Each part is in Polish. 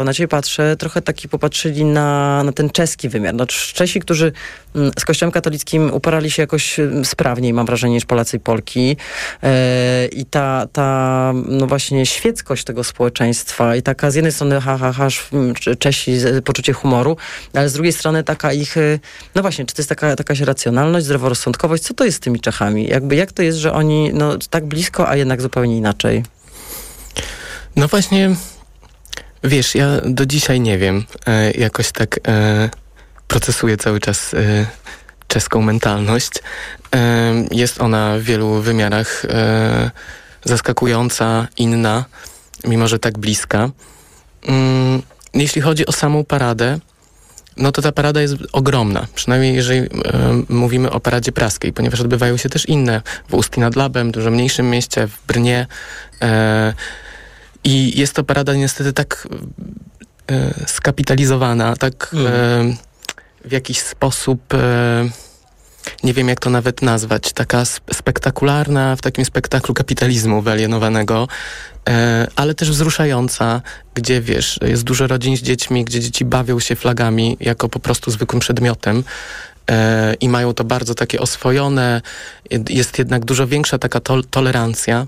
Na ciebie patrzę, trochę taki popatrzyli na ten czeski wymiar. No, Czesi, którzy z Kościołem katolickim uporali się jakoś sprawniej, mam wrażenie, niż Polacy i Polki. I ta no właśnie świeckość tego społeczeństwa i taka z jednej strony Czesi poczucie humoru, ale z drugiej strony taka ich, no właśnie, czy to jest jakaś racjonalność, zdroworozsądkowość? Co to jest z tymi Czechami? Jak to jest, że oni no, tak blisko, a jednak zupełnie inaczej? No właśnie... Wiesz, ja do dzisiaj nie wiem, jakoś tak procesuję cały czas czeską mentalność. Jest ona w wielu wymiarach zaskakująca, inna, mimo że tak bliska. Jeśli chodzi o samą paradę, no to ta parada jest ogromna, przynajmniej jeżeli mówimy o paradzie praskiej, ponieważ odbywają się też inne w Ústí nad Labem, dużo mniejszym mieście, w Brnie. I jest to parada niestety tak skapitalizowana, tak w jakiś sposób, nie wiem jak to nawet nazwać, taka spektakularna w takim spektaklu kapitalizmu wyalienowanego, ale też wzruszająca, gdzie wiesz, jest dużo rodzin z dziećmi, gdzie dzieci bawią się flagami jako po prostu zwykłym przedmiotem. I mają to bardzo takie oswojone, jest jednak dużo większa taka tolerancja.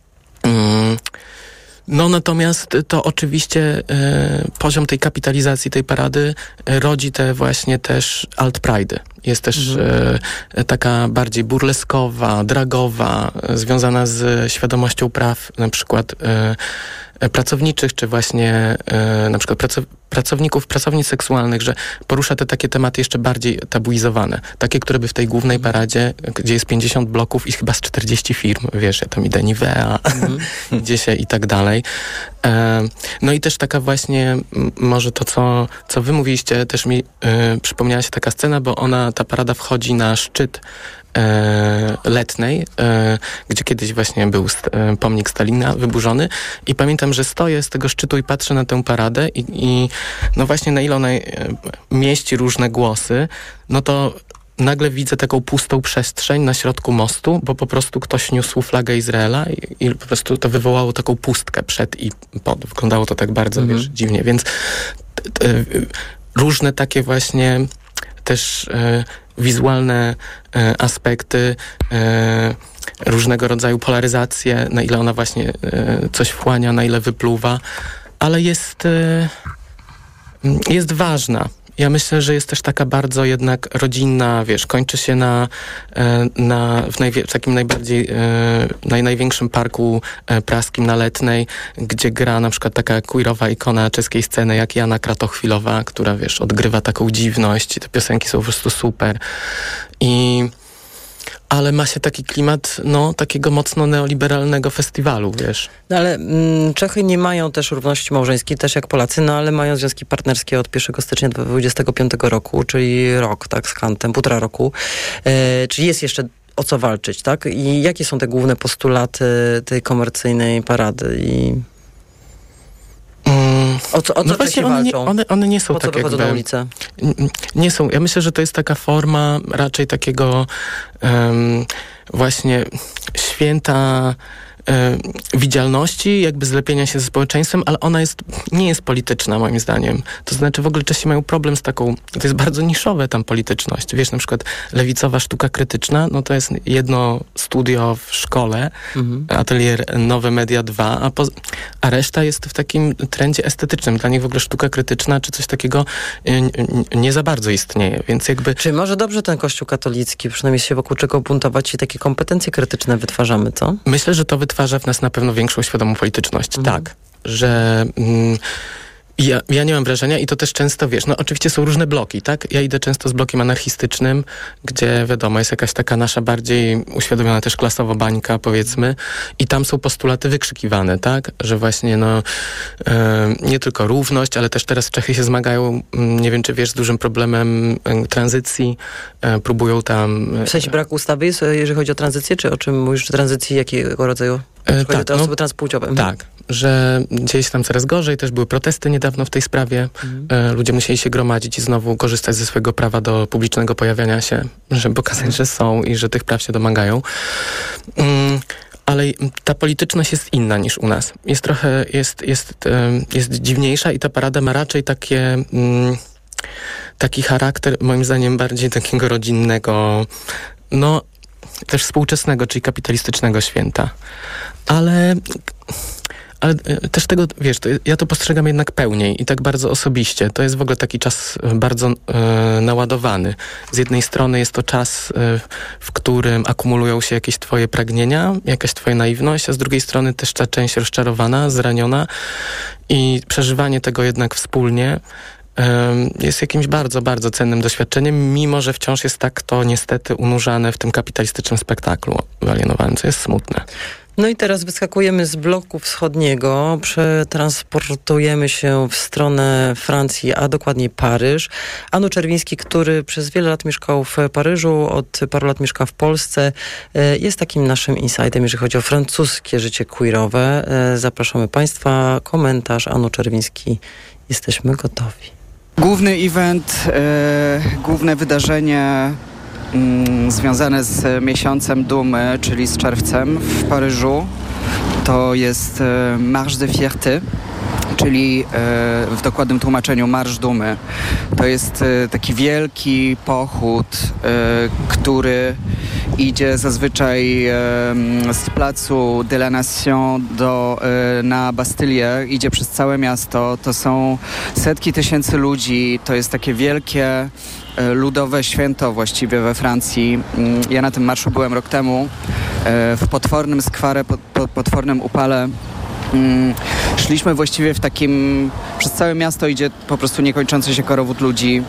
No natomiast to oczywiście poziom tej kapitalizacji tej parady rodzi te właśnie też alt-pride'y. Jest też taka bardziej burleskowa, dragowa, związana z świadomością praw na przykład pracowniczych, czy właśnie na przykład pracownic seksualnych, że porusza te takie tematy jeszcze bardziej tabuizowane. Takie, które by w tej głównej paradzie, gdzie jest 50 bloków i chyba z 40 firm, wiesz, ja tam idę Nivea, gdzieś i tak dalej. No i też taka właśnie, może to, co wy mówiliście, też mi przypomniała się taka scena, bo ta parada wchodzi na szczyt Letnej, gdzie kiedyś właśnie był pomnik Stalina wyburzony i pamiętam, że stoję z tego szczytu i patrzę na tę paradę i no właśnie na ile ona mieści różne głosy, no to nagle widzę taką pustą przestrzeń na środku mostu, bo po prostu ktoś niósł flagę Izraela i po prostu to wywołało taką pustkę przed i pod. Wyglądało to tak bardzo, wiesz, dziwnie, więc różne takie właśnie też wizualne aspekty, różnego rodzaju polaryzacje, na ile ona właśnie coś wchłania, na ile wypluwa, ale jest ważna. Ja myślę, że jest też taka bardzo jednak rodzinna, wiesz, kończy się w takim największym parku praskim na Letnej, gdzie gra na przykład taka queerowa ikona czeskiej sceny jak Jana Kratochwilowa, która, wiesz, odgrywa taką dziwność i te piosenki są po prostu super. Ale ma się taki klimat, no, takiego mocno neoliberalnego festiwalu, wiesz. No ale Czechy nie mają też równości małżeńskiej, też jak Polacy, no ale mają związki partnerskie od 1 stycznia 2025 roku, czyli rok, tak, z kantem, 1,5 roku. Czyli jest jeszcze o co walczyć, tak? I jakie są te główne postulaty tej komercyjnej parady? O co no właśnie walczą? One nie są po tak co wychodzą jakby... na ulicę? Nie są. Ja myślę, że to jest taka forma raczej takiego właśnie święta widzialności, jakby zlepienia się ze społeczeństwem, ale ona nie jest polityczna moim zdaniem. To znaczy w ogóle Czesi mają problem z taką, to jest bardzo niszowe tam polityczność. Wiesz, na przykład lewicowa sztuka krytyczna, no to jest jedno studio w szkole, atelier Nowe Media 2, a reszta jest w takim trendzie estetycznym. Dla nich w ogóle sztuka krytyczna czy coś takiego nie za bardzo istnieje, więc jakby... Czy może dobrze ten Kościół katolicki, przynajmniej się wokół czego buntować i takie kompetencje krytyczne wytwarzamy, co? Myślę, że to wytwarza w nas na pewno większą świadomą polityczność. Tak, że ja nie mam wrażenia i to też często, wiesz, no oczywiście są różne bloki, tak? Ja idę często z blokiem anarchistycznym, gdzie wiadomo, jest jakaś taka nasza bardziej uświadomiona też klasowo bańka, powiedzmy, i tam są postulaty wykrzykiwane, tak? Że właśnie, no, nie tylko równość, ale też teraz Czechy się zmagają, nie wiem, czy wiesz, z dużym problemem tranzycji, próbują tam... W sensie braku ustawy jest, jeżeli chodzi o tranzycję, czy o czym mówisz, czy tranzycji jakiego rodzaju? Chodzi o osoby transpłciowe. Tak, że dzieje się tam coraz gorzej. Też były protesty niedawno w tej sprawie. Ludzie musieli się gromadzić i znowu korzystać ze swojego prawa do publicznego pojawiania się, żeby pokazać, że są i że tych praw się domagają. ale ta polityczność jest inna niż u nas. Jest trochę, jest dziwniejsza i ta parada ma raczej taki charakter, moim zdaniem, bardziej takiego rodzinnego, no też współczesnego, czyli kapitalistycznego święta. Ale też tego, wiesz, ja to postrzegam jednak pełniej i tak bardzo osobiście. To jest w ogóle taki czas bardzo naładowany. Z jednej strony jest to czas, w którym akumulują się jakieś twoje pragnienia, jakaś twoja naiwność, a z drugiej strony też ta część rozczarowana, zraniona i przeżywanie tego jednak wspólnie jest jakimś bardzo, bardzo cennym doświadczeniem, mimo że wciąż jest tak to niestety unurzane w tym kapitalistycznym spektaklu wyalienowanym, co jest smutne. No i teraz wyskakujemy z bloku wschodniego, przetransportujemy się w stronę Francji, a dokładniej Paryż. Anu Czerwiński, który przez wiele lat mieszkał w Paryżu, od paru lat mieszka w Polsce, jest takim naszym insightem, jeżeli chodzi o francuskie życie queerowe. Zapraszamy Państwa. Komentarz Anu Czerwiński. Jesteśmy gotowi. Główny event, główne wydarzenie związane z miesiącem dumy, czyli z czerwcem w Paryżu, to jest Marche de Fierté, czyli w dokładnym tłumaczeniu Marsz Dumy. To jest taki wielki pochód, który idzie zazwyczaj z placu de la Nation na Bastylię, idzie przez całe miasto. To są setki tysięcy ludzi, to jest takie wielkie ludowe święto właściwie we Francji. Ja na tym marszu byłem rok temu w potwornym skwarze, potwornym upale. Szliśmy właściwie w takim, przez całe miasto idzie po prostu niekończący się korowód ludzi.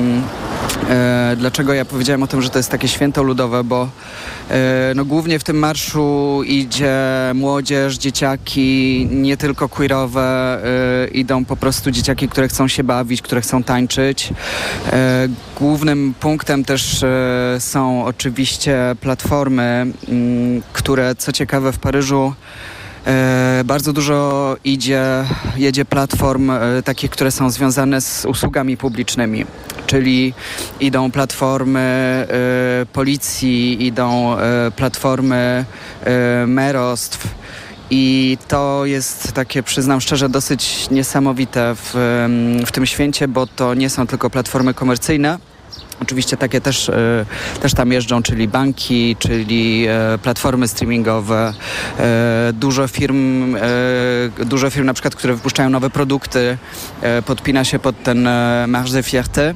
Dlaczego ja powiedziałem o tym, że to jest takie święto ludowe, bo no głównie w tym marszu idzie młodzież, dzieciaki, nie tylko queerowe, idą po prostu dzieciaki, które chcą się bawić, które chcą tańczyć. Głównym punktem też są oczywiście platformy, które, co ciekawe, w Paryżu bardzo dużo jedzie platform takich, które są związane z usługami publicznymi, czyli idą platformy policji, idą platformy merostw i to jest takie, przyznam szczerze, dosyć niesamowite w tym święcie, bo to nie są tylko platformy komercyjne. Oczywiście takie też tam jeżdżą, czyli banki, czyli platformy streamingowe, dużo firm na przykład, które wypuszczają nowe produkty, podpina się pod ten Marche de Fierté,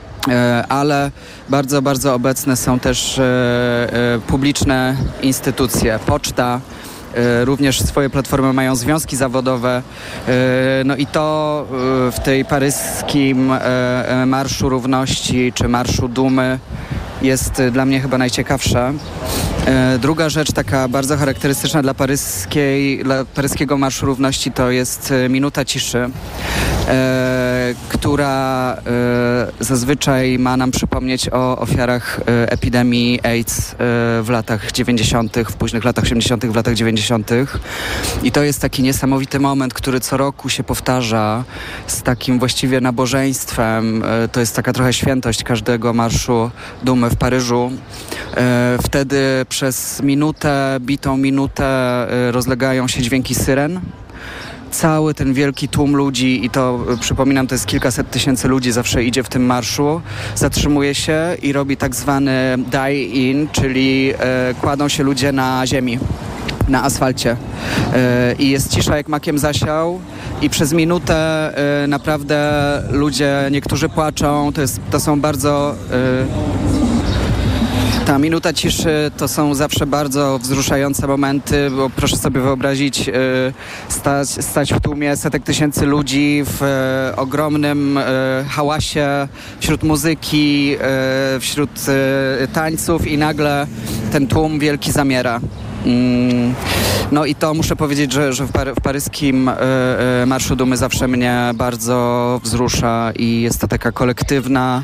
ale bardzo, bardzo obecne są też publiczne instytucje, poczta. Również swoje platformy mają związki zawodowe. No i to w tej paryskim Marszu Równości czy Marszu Dumy jest dla mnie chyba najciekawsze. Druga rzecz taka bardzo charakterystyczna dla paryskiego Marszu Równości to jest minuta ciszy, która zazwyczaj ma nam przypomnieć o ofiarach epidemii AIDS w latach 90., w późnych latach 80., w latach 90. I to jest taki niesamowity moment, który co roku się powtarza z takim właściwie nabożeństwem. To jest taka trochę świętość każdego Marszu Dumy w Paryżu. Wtedy przez bitą minutę rozlegają się dźwięki syren. Cały ten wielki tłum ludzi, i to przypominam, to jest kilkaset tysięcy ludzi, zawsze idzie w tym marszu, zatrzymuje się i robi tak zwany die-in, czyli kładą się ludzie na ziemi, na asfalcie. I jest cisza jak makiem zasiał i przez minutę naprawdę ludzie, niektórzy płaczą, to są bardzo... Ta minuta ciszy to są zawsze bardzo wzruszające momenty, bo proszę sobie wyobrazić stać w tłumie setek tysięcy ludzi w ogromnym hałasie, wśród muzyki, wśród tańców i nagle ten tłum wielki zamiera. No i to muszę powiedzieć, że w paryskim Marszu Dumy zawsze mnie bardzo wzrusza i jest to taka kolektywna...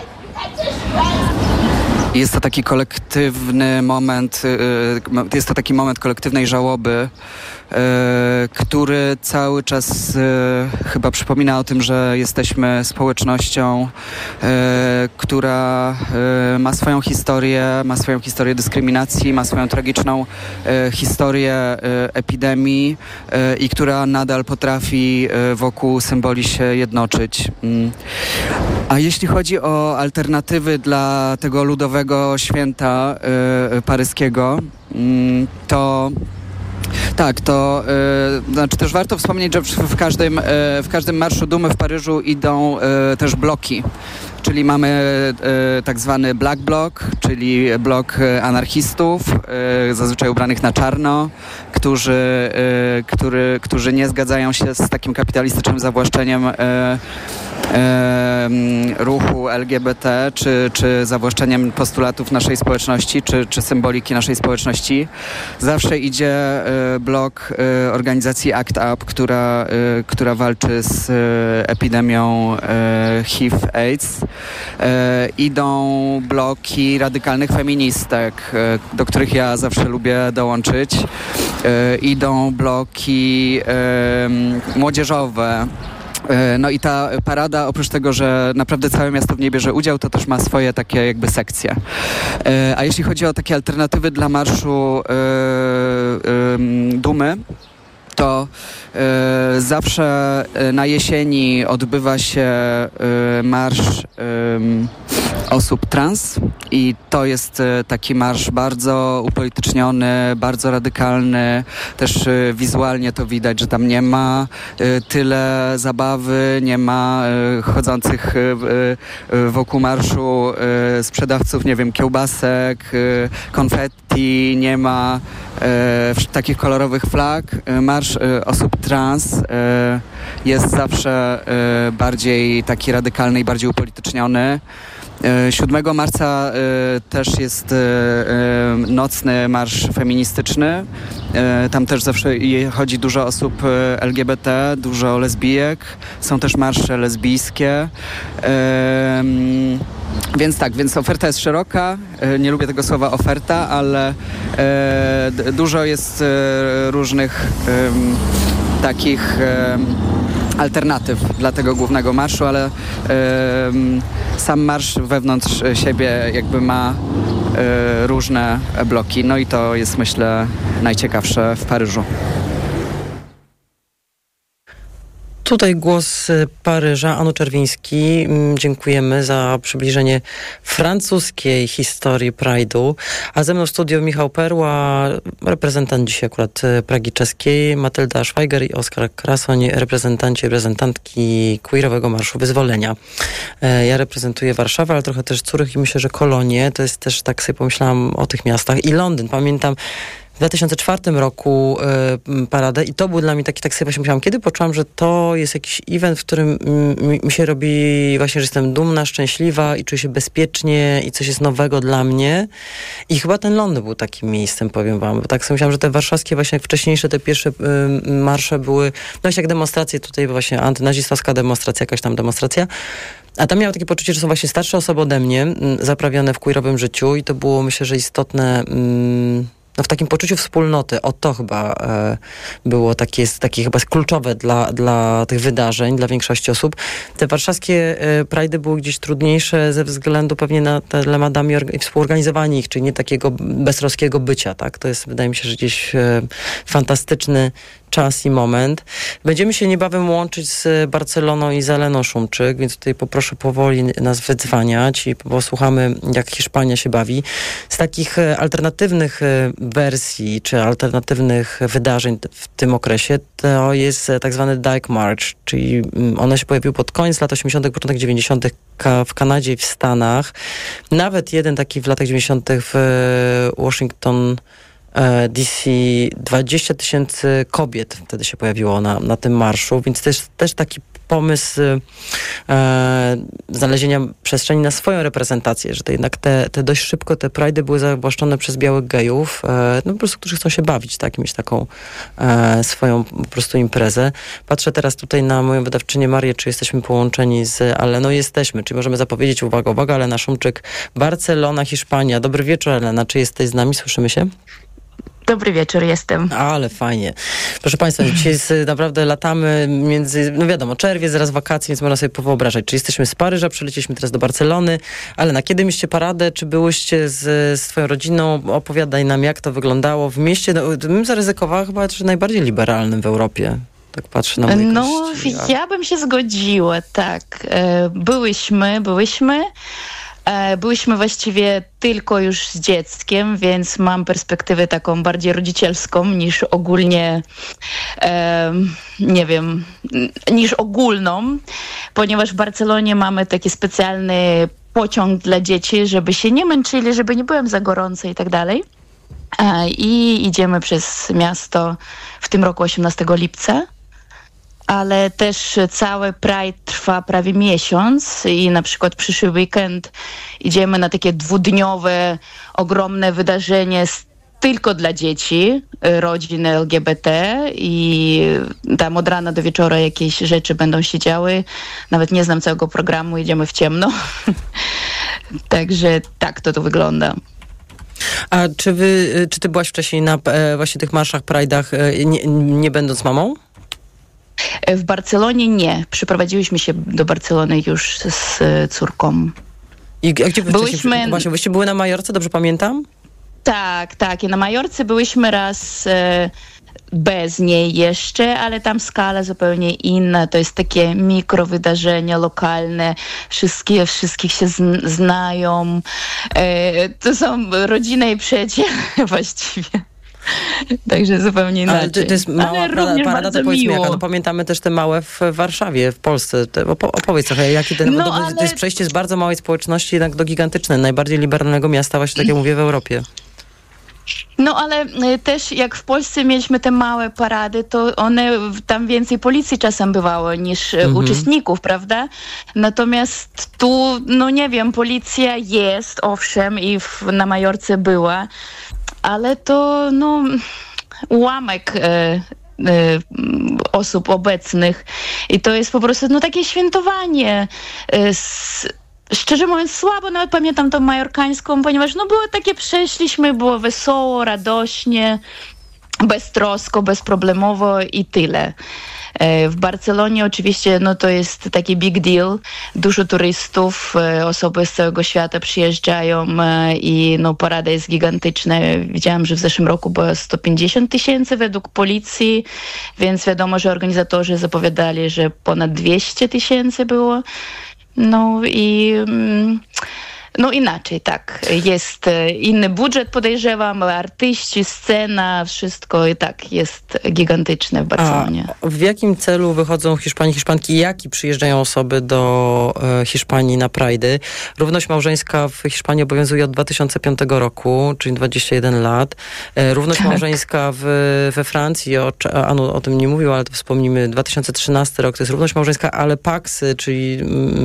Jest to taki kolektywny moment, jest to taki moment kolektywnej żałoby, który cały czas chyba przypomina o tym, że jesteśmy społecznością, która ma swoją historię dyskryminacji, ma swoją tragiczną historię epidemii i która nadal potrafi wokół symboli się jednoczyć. A jeśli chodzi o alternatywy dla tego ludowego święta paryskiego, to tak, to znaczy też warto wspomnieć, że w każdym Marszu Dumy w Paryżu idą też bloki. Czyli mamy tak zwany Black Bloc, czyli blok anarchistów, zazwyczaj ubranych na czarno, którzy nie zgadzają się z takim kapitalistycznym zawłaszczeniem ruchu LGBT, czy zawłaszczeniem postulatów naszej społeczności, czy symboliki naszej społeczności. Zawsze idzie blok organizacji ACT UP, która walczy z epidemią HIV/AIDS. Idą bloki radykalnych feministek, do których ja zawsze lubię dołączyć. Idą bloki młodzieżowe. No i ta parada, oprócz tego, że naprawdę całe miasto w niej bierze udział, to też ma swoje takie jakby sekcje. A jeśli chodzi o takie alternatywy dla Marszu Dumy, to zawsze na jesieni odbywa się marsz osób trans i to jest taki marsz bardzo upolityczniony, bardzo radykalny. Też wizualnie to widać, że tam nie ma tyle zabawy, nie ma chodzących wokół marszu sprzedawców, nie wiem, kiełbasek, konfetti, nie ma takich kolorowych flag. Marsz osób trans jest zawsze bardziej taki radykalny i bardziej upolityczniony. 7 marca też jest nocny marsz feministyczny. Tam też zawsze chodzi dużo osób LGBT, dużo lesbijek. Są też marsze lesbijskie. Więc oferta jest szeroka. Nie lubię tego słowa oferta, ale dużo jest różnych takich alternatyw dla tego głównego marszu, ale sam marsz wewnątrz siebie jakby ma różne bloki. No i to jest, myślę, najciekawsze w Paryżu. Tutaj głos Paryża, Anu Czerwiński. Dziękujemy za przybliżenie francuskiej historii Pride'u. A ze mną w studiu Michał Perła, reprezentant dzisiaj akurat Pragi Czeskiej, Matylda Szwajger i Oskar Krasoń, reprezentantki queerowego Marszu Wyzwolenia. Ja reprezentuję Warszawę, ale trochę też Zurych i myślę, że Kolonię. To jest też, tak sobie pomyślałam o tych miastach. I Londyn, pamiętam, w 2004 roku paradę i to był dla mnie taki, tak sobie właśnie myślałam, kiedy poczułam, że to jest jakiś event, w którym mi się robi właśnie, że jestem dumna, szczęśliwa i czuję się bezpiecznie i coś jest nowego dla mnie. I chyba ten Londyn był takim miejscem, powiem wam. Bo tak sobie myślałam, że te warszawskie właśnie wcześniejsze, te pierwsze marsze były, no jak demonstracje tutaj, właśnie antynazistowska demonstracja, jakaś tam demonstracja. A tam miałam takie poczucie, że są właśnie starsze osoby ode mnie, zaprawione w queerowym życiu i to było, myślę, że istotne w takim poczuciu wspólnoty. O to chyba było takie chyba kluczowe dla tych wydarzeń, dla większości osób. Te warszawskie Pride'y były gdzieś trudniejsze ze względu pewnie na te lemadami i współorganizowanie ich, czyli nie takiego beztroskiego bycia, tak? To jest, wydaje mi się, że gdzieś fantastyczny czas i moment. Będziemy się niebawem łączyć z Barceloną i z Eleną Szumczyk, więc tutaj poproszę powoli nas wydzwaniać i posłuchamy, jak Hiszpania się bawi. Z takich alternatywnych wersji, czy alternatywnych wydarzeń w tym okresie, to jest tak zwany Dyke March, czyli one się pojawiły pod koniec lat 80., początek 90. w Kanadzie i w Stanach. Też jeden taki w latach 90. w Washington DC, 20 000 kobiet wtedy się pojawiło na tym marszu, więc też taki pomysł znalezienia przestrzeni na swoją reprezentację, że to jednak te dość szybko te Pride'y były zawłaszczone przez białych gejów, po prostu, którzy chcą się bawić, tak, mieć taką swoją po prostu imprezę. Patrzę teraz tutaj na moją wydawczynię Marię, czy jesteśmy połączeni z Eleną. Jesteśmy, czyli możemy zapowiedzieć, uwaga, Elena Szumczyk, Barcelona, Hiszpania. Dobry wieczór, Elena, czy jesteś z nami? Słyszymy się? Dobry wieczór, jestem. Ale fajnie. Proszę Państwa, dzisiaj naprawdę latamy między, no wiadomo, czerwiec, zaraz wakacje, więc można sobie powyobrażać, czy jesteśmy z Paryża, przylecieliśmy teraz do Barcelony, ale na kiedy mieliście paradę, czy byłyście z Twoją rodziną? Opowiadaj nam, jak to wyglądało w mieście, no, bym zaryzykowała chyba, że najbardziej liberalnym w Europie. Tak patrzę na moje kości. Ja bym się zgodziła, tak. Byłyśmy właściwie tylko już z dzieckiem, więc mam perspektywę taką bardziej rodzicielską niż ogólnie, niż ogólną, ponieważ w Barcelonie mamy taki specjalny pociąg dla dzieci, żeby się nie męczyli, żeby nie byłem za gorąco i tak dalej. I idziemy przez miasto w tym roku 18 lipca. Ale też cały Pride trwa prawie miesiąc i na przykład przyszły weekend idziemy na takie dwudniowe, ogromne wydarzenie tylko dla dzieci, rodzin LGBT i tam od rana do wieczora jakieś rzeczy będą się działy. Nawet nie znam całego programu, idziemy w ciemno. Także tak to wygląda. A czy ty byłaś wcześniej na właśnie tych marszach, Pride'ach, nie będąc mamą? W Barcelonie nie. Przyprowadziłyśmy się do Barcelony już z córką. I gdzie byliśmy? Właśnie, wyście były na Majorce, dobrze pamiętam? Tak. I na Majorce byłyśmy raz bez niej jeszcze, ale tam skala zupełnie inna. To jest takie mikrowydarzenia lokalne. Wszystkich się znają. To są rodzina i przyjaciele właściwie. Także zupełnie inaczej. Ale to jest mała parada, to powiedz mi jaka. No, pamiętamy też te małe w Warszawie, w Polsce. Opowiedz trochę, jaki to jest przejście z bardzo małej społeczności jednak do gigantycznej, najbardziej liberalnego miasta, właśnie tak jak mówię, w Europie. No ale też jak w Polsce mieliśmy te małe parady, to tam więcej policji czasem bywało niż uczestników, prawda? Natomiast tu, no nie wiem, policja jest, owszem, i na Majorce była, ale to ułamek osób obecnych i to jest po prostu takie świętowanie. Szczerze mówiąc, słabo nawet pamiętam tą majorkańską, ponieważ było takie, przeszliśmy, było wesoło, radośnie, beztrosko, bezproblemowo i tyle. W Barcelonie oczywiście to jest taki big deal. Dużo turystów, osoby z całego świata przyjeżdżają i parada jest gigantyczna. Widziałam, że w zeszłym roku było 150 000 według policji, więc wiadomo, że organizatorzy zapowiadali, że ponad 200 000 było. Inaczej, tak. Jest inny budżet, podejrzewam, artyści, scena, wszystko i tak jest gigantyczne w Barcelonie. A w jakim celu wychodzą Hiszpanki, jak przyjeżdżają osoby do Hiszpanii na Pride'y? Równość małżeńska w Hiszpanii obowiązuje od 2005 roku, czyli 21 lat. Równość małżeńska we Francji, Anu o tym nie mówił, ale to wspomnimy, 2013 rok to jest równość małżeńska, ale paksy, czyli...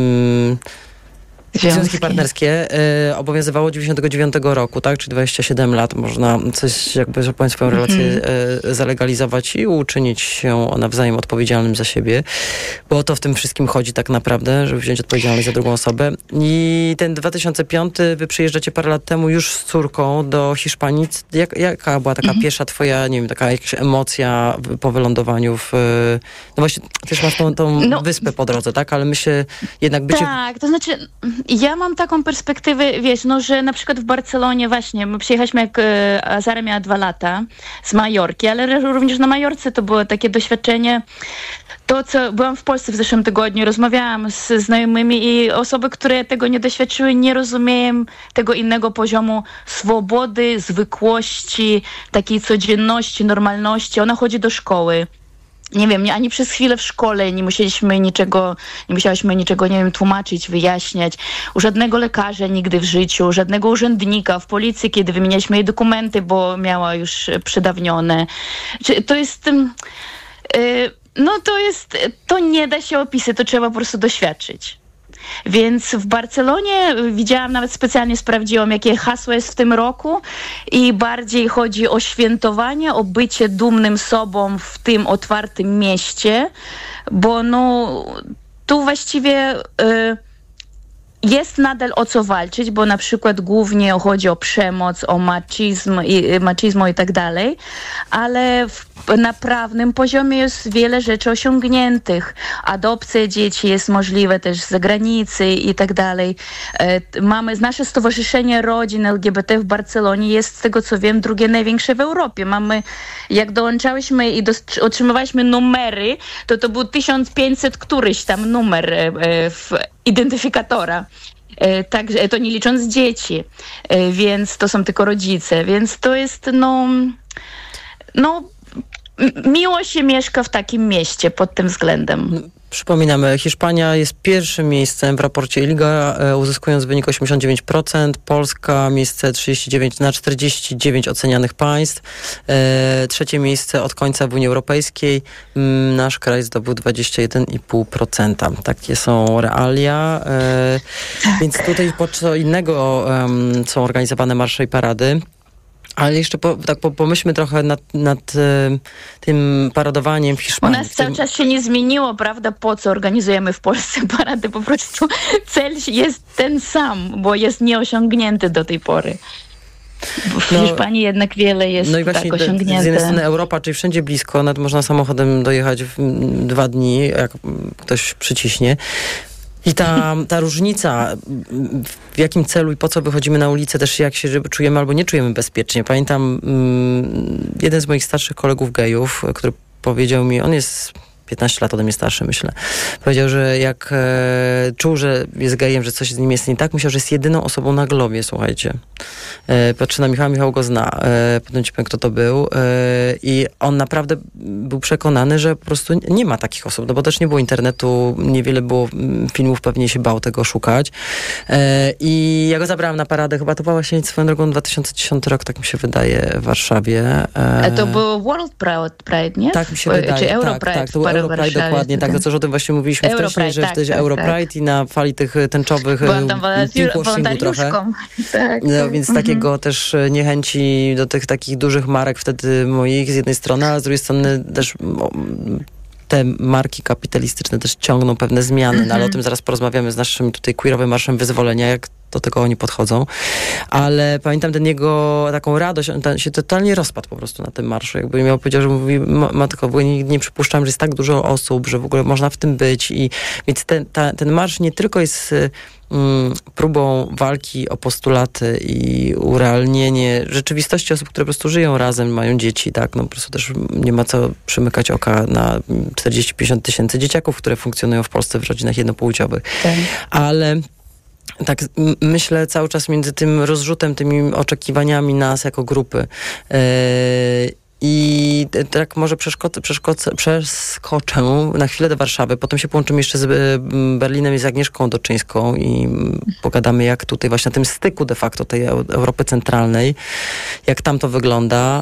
Związki partnerskie obowiązywało 99 roku, tak? Czyli 27 lat. Można coś, że powiem, swoją relację zalegalizować i uczynić się nawzajem odpowiedzialnym za siebie. Bo o to w tym wszystkim chodzi tak naprawdę, żeby wziąć odpowiedzialność za drugą osobę. I ten 2005, wy przyjeżdżacie parę lat temu już z córką do Hiszpanii. Jaka była taka pierwsza twoja, nie wiem, taka jakaś emocja po wylądowaniu no właśnie, też masz tą wyspę po drodze, tak? Ale myślę, jednak bycie... Tak, to znaczy... Ja mam taką perspektywę, że na przykład w Barcelonie właśnie, my przyjechaliśmy jak Azara miała 2 lata z Majorki, ale również na Majorce to było takie doświadczenie. Byłam w Polsce w zeszłym tygodniu, rozmawiałam z znajomymi i osoby, które tego nie doświadczyły, nie rozumieją tego innego poziomu swobody, zwykłości, takiej codzienności, normalności. Ona chodzi do szkoły. Nie wiem, ani przez chwilę w szkole nie musiałyśmy niczego, nie wiem, tłumaczyć, wyjaśniać. U żadnego lekarza nigdy w życiu, żadnego urzędnika w policji, kiedy wymienialiśmy jej dokumenty, bo miała już przedawnione. To jest... to nie da się opisać, to trzeba po prostu doświadczyć. Więc w Barcelonie widziałam, nawet specjalnie sprawdziłam, jakie hasło jest w tym roku i bardziej chodzi o świętowanie, o bycie dumnym sobą w tym otwartym mieście, bo tu właściwie jest nadal o co walczyć, bo na przykład głównie chodzi o przemoc, o maczizm i tak dalej, ale na prawnym poziomie jest wiele rzeczy osiągniętych. Adopcja dzieci jest możliwe też z zagranicy i tak dalej. Nasze Stowarzyszenie Rodzin LGBT w Barcelonie jest, z tego co wiem, drugie największe w Europie. Jak dołączałyśmy i otrzymywaliśmy numery, to był 1500 któryś tam numer identyfikatora. Także to nie licząc dzieci, więc to są tylko rodzice, więc to jest miło się mieszka w takim mieście pod tym względem. Przypominamy, Hiszpania jest pierwszym miejscem w raporcie ILGA, uzyskując wynik 89%, Polska miejsce 39 na 49 ocenianych państw, trzecie miejsce od końca w Unii Europejskiej, nasz kraj zdobył 21,5%. Takie są realia, więc tutaj po co innego są organizowane marsze i parady. Ale jeszcze pomyślmy trochę nad tym paradowaniem w Hiszpanii. U nas cały czas się nie zmieniło, prawda, po co organizujemy w Polsce parady. Po prostu cel jest ten sam, bo jest nieosiągnięty do tej pory. W Hiszpanii jednak wiele jest i właśnie osiągnięte. Z jednej strony Europa, czyli wszędzie blisko, nawet można samochodem dojechać w 2 dni, jak ktoś przyciśnie. I ta różnica, w jakim celu i po co wychodzimy na ulicę, też jak się czujemy albo nie czujemy bezpiecznie. Pamiętam jeden z moich starszych kolegów gejów, który powiedział mi, on jest 15 lat ode mnie starszy, myślę. Powiedział, że jak czuł, że jest gejem, że coś z nim jest nie tak, myślał, że jest jedyną osobą na globie, słuchajcie. Patrzy na Michała, Michał go zna. Potem ci powiem, kto to był. I on naprawdę był przekonany, że po prostu nie ma takich osób, no bo też nie było internetu, niewiele było filmów, pewnie się bał tego szukać. I ja go zabrałam na paradę, chyba to była właśnie swoją drogą 2010 rok, tak mi się wydaje, w Warszawie. To był World Pride, nie? Tak mi się wydaje. Czy Europride? Tak, to był Europride, dokładnie. Tak, to coś o tym właśnie mówiliśmy wcześniej, że wtedy Europride i na fali tych tęczowych pinkwashingu trochę. Tak. No, więc takiego też niechęci do tych takich dużych marek wtedy moich z jednej strony, a z drugiej strony też te marki kapitalistyczne też ciągną pewne zmiany, no, ale o tym zaraz porozmawiamy z naszym tutaj queerowym Marszem Wyzwolenia, jak do tego oni podchodzą. Ale pamiętam ten jego taką radość, on się totalnie rozpadł po prostu na tym marszu. Jakby miał powiedział, że mówi, matko, bo nie przypuszczam, że jest tak dużo osób, że w ogóle można w tym być. Więc ten marsz nie tylko jest próbą walki o postulaty i urealnienie rzeczywistości osób, które po prostu żyją razem, mają dzieci, tak, no po prostu też nie ma co przymykać oka na 40-50 tysięcy dzieciaków, które funkcjonują w Polsce w rodzinach jednopłciowych. Tak. Ale tak myślę cały czas między tym rozrzutem, tymi oczekiwaniami nas jako grupy. I tak może przeskoczę na chwilę do Warszawy, potem się połączymy jeszcze z Berlinem i z Agnieszką Doczyńską i pogadamy, jak tutaj właśnie na tym styku de facto tej Europy Centralnej, jak tam to wygląda.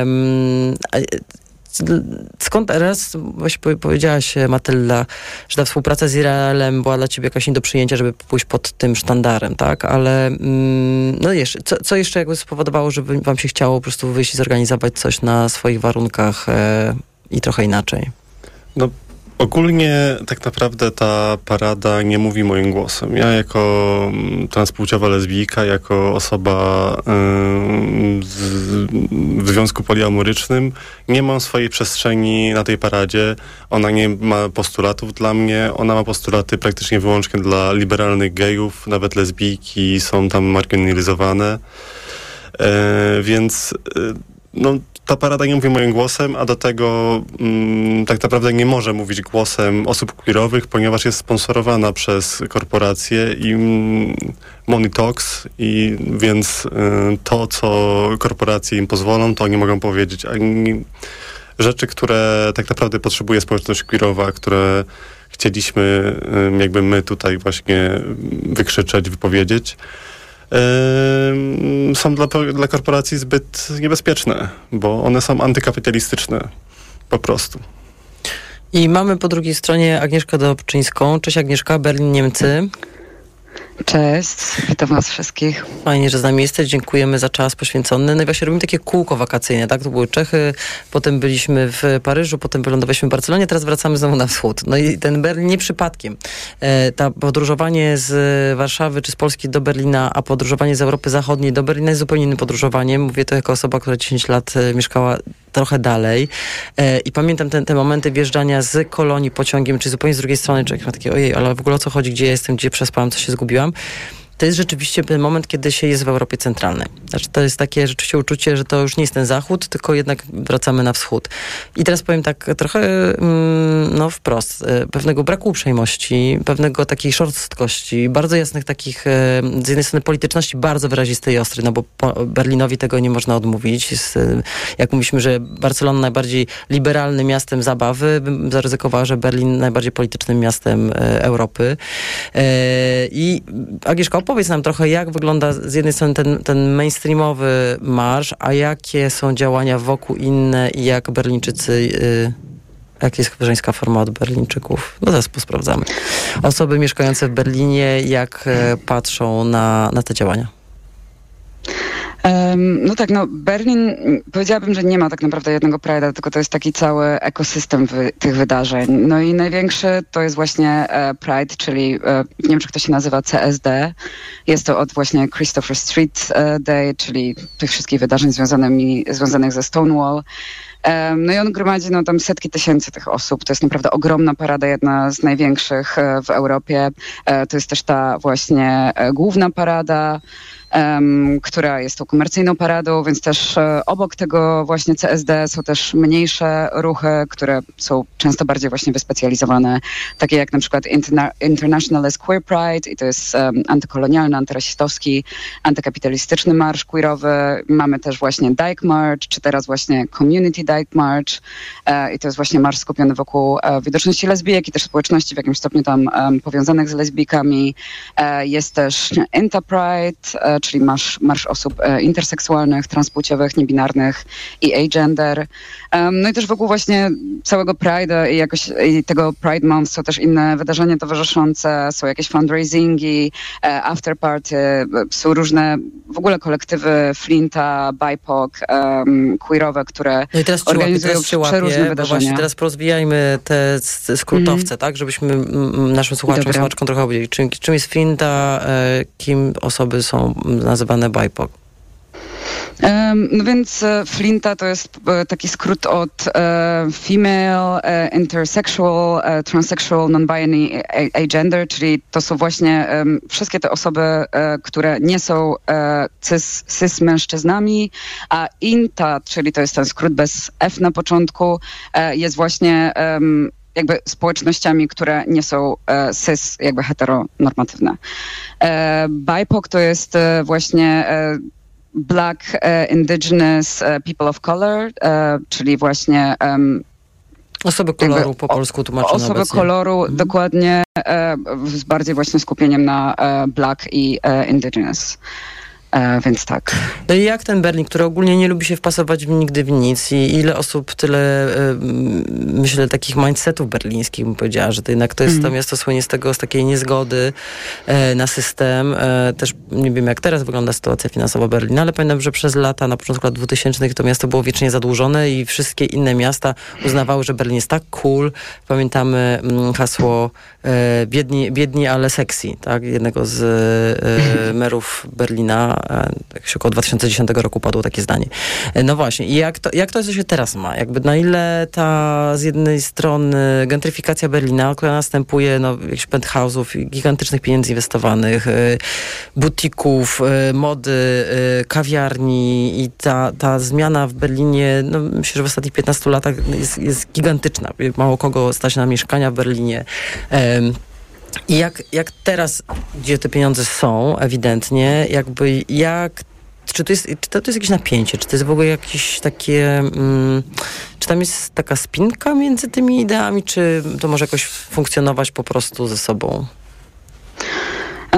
Skąd raz właśnie powiedziałaś, Matylda, że ta współpraca z Izraelem była dla ciebie jakaś nie do przyjęcia, żeby pójść pod tym sztandarem, tak? Ale no jeszcze, co jeszcze jakby spowodowało, żeby wam się chciało po prostu wyjść i zorganizować coś na swoich warunkach i trochę inaczej? No ogólnie tak naprawdę ta parada nie mówi moim głosem. Ja jako transpłciowa lesbijka, jako osoba w związku poliamorycznym nie mam swojej przestrzeni na tej paradzie. Ona nie ma postulatów dla mnie. Ona ma postulaty praktycznie wyłącznie dla liberalnych gejów. Nawet lesbijki są tam marginalizowane. Więc no ta parada nie mówi moim głosem, a do tego tak naprawdę nie może mówić głosem osób queerowych, ponieważ jest sponsorowana przez korporacje i Money Talks, i więc to, co korporacje im pozwolą, to oni mogą powiedzieć. Rzeczy, które tak naprawdę potrzebuje społeczność queerowa, które chcieliśmy jakby my tutaj właśnie wykrzyczeć, wypowiedzieć, są dla korporacji zbyt niebezpieczne, bo one są antykapitalistyczne po prostu. I mamy po drugiej stronie Agnieszkę Doczyńską. Cześć Agnieszka, Berlin, Niemcy. Cześć, witam was wszystkich. Fajnie, że z nami jesteś, dziękujemy za czas poświęcony. No i właśnie robimy takie kółko wakacyjne, tak? To były Czechy, potem byliśmy w Paryżu, potem wylądowaliśmy w Barcelonie, teraz wracamy znowu na wschód. No i ten Berlin nie przypadkiem. Ta podróżowanie z Warszawy czy z Polski do Berlina, a podróżowanie z Europy Zachodniej do Berlina jest zupełnie innym podróżowaniem. Mówię to jako osoba, która 10 lat mieszkała trochę dalej. I pamiętam te momenty wjeżdżania z Kolonii pociągiem, czy zupełnie z drugiej strony, człowiek ma takie, ojej, ale w ogóle o co chodzi, gdzie ja jestem, gdzie przespałam, co się zgubiłam. To jest rzeczywiście ten moment, kiedy się jest w Europie Centralnej. Znaczy, to jest takie rzeczywiście uczucie, że to już nie jest ten zachód, tylko jednak wracamy na wschód. I teraz powiem tak trochę wprost, pewnego braku uprzejmości, pewnego takiej szorstkości, bardzo jasnych takich, z jednej strony polityczności bardzo wyrazistej i ostrej, no bo Berlinowi tego nie można odmówić. Jak mówiliśmy, że Barcelona najbardziej liberalnym miastem zabawy, bym zaryzykowała, że Berlin najbardziej politycznym miastem Europy. I Agnieszka, opowiedz nam trochę, jak wygląda z jednej strony ten mainstreamowy marsz, a jakie są działania wokół inne i jak Berlińczycy, jaka jest żeńska forma od Berlińczyków? No zaraz posprawdzamy. Osoby mieszkające w Berlinie, jak patrzą na te działania? Berlin, powiedziałabym, że nie ma tak naprawdę jednego Pride'a, tylko to jest taki cały ekosystem tych wydarzeń. No i największy to jest właśnie Pride, czyli nie wiem, czy ktoś się nazywa CSD. Jest to od właśnie Christopher Street Day, czyli tych wszystkich wydarzeń związanych ze Stonewall. No i on gromadzi tam setki tysięcy tych osób. To jest naprawdę ogromna parada, jedna z największych w Europie. To jest też ta właśnie główna parada, która jest tą komercyjną paradą, więc też obok tego właśnie CSD są też mniejsze ruchy, które są często bardziej właśnie wyspecjalizowane, takie jak na przykład Internationalist Queer Pride i to jest antykolonialny, antyrasistowski, antykapitalistyczny marsz queerowy. Mamy też właśnie Dyke March, czy teraz właśnie Community Dyke March i to jest właśnie marsz skupiony wokół widoczności lesbijek i też społeczności w jakimś stopniu tam powiązanych z lesbijkami. Jest też Inta Pride, czyli marsz osób interseksualnych, transpłciowych, niebinarnych i agender. No i też wokół właśnie całego Pride'a i tego Pride Month są też inne wydarzenia towarzyszące, są jakieś fundraisingi, afterparty, są różne w ogóle kolektywy Flinta, BIPOC, queerowe, które organizują przeróżne wydarzenia. Właśnie teraz porozwijajmy te skrótowce, tak? Żebyśmy naszym słuchaczom, słuchaczkom trochę powiedzieli, czym jest Flinta, kim osoby są nazywane BIPOC. No więc Flinta to jest taki skrót od female, intersexual, transsexual, non-binary, agender, czyli to są właśnie wszystkie te osoby, które nie są cis mężczyznami, a INTA, czyli to jest ten skrót bez F na początku, jest właśnie jakby społecznościami, które nie są cis, jakby heteronormatywne. BIPOC to jest właśnie Black, Indigenous People of Color, czyli właśnie osoby koloru po polsku tłumaczone osoby obecnie. Koloru, dokładnie, z bardziej właśnie skupieniem na Black i Indigenous. Więc tak. No i jak ten Berlin, który ogólnie nie lubi się wpasować nigdy w nic i ile osób, tyle myślę takich mindsetów berlińskich bym powiedziała, że to jednak to jest to miasto słynie z takiej niezgody na system. Też nie wiem jak teraz wygląda sytuacja finansowa Berlina, ale pamiętam, że przez lata, na początku lat 2000 to miasto było wiecznie zadłużone i wszystkie inne miasta uznawały, że Berlin jest tak cool. Pamiętamy hasło biedni, ale sexy, tak? Jednego z merów Berlina. Jakoś około 2010 roku padło takie zdanie. No właśnie, i jak to się teraz ma? Jakby na ile ta z jednej strony gentryfikacja Berlina, która następuje, jakichś penthouse'ów, gigantycznych pieniędzy inwestowanych, butików, mody, kawiarni i ta zmiana w Berlinie, myślę, że w ostatnich 15 latach jest gigantyczna. Mało kogo stać na mieszkania w Berlinie. I jak teraz, gdzie te pieniądze są, ewidentnie, czy to jest jakieś napięcie, czy to jest w ogóle jakieś takie, czy tam jest taka spinka między tymi ideami, czy to może jakoś funkcjonować po prostu ze sobą?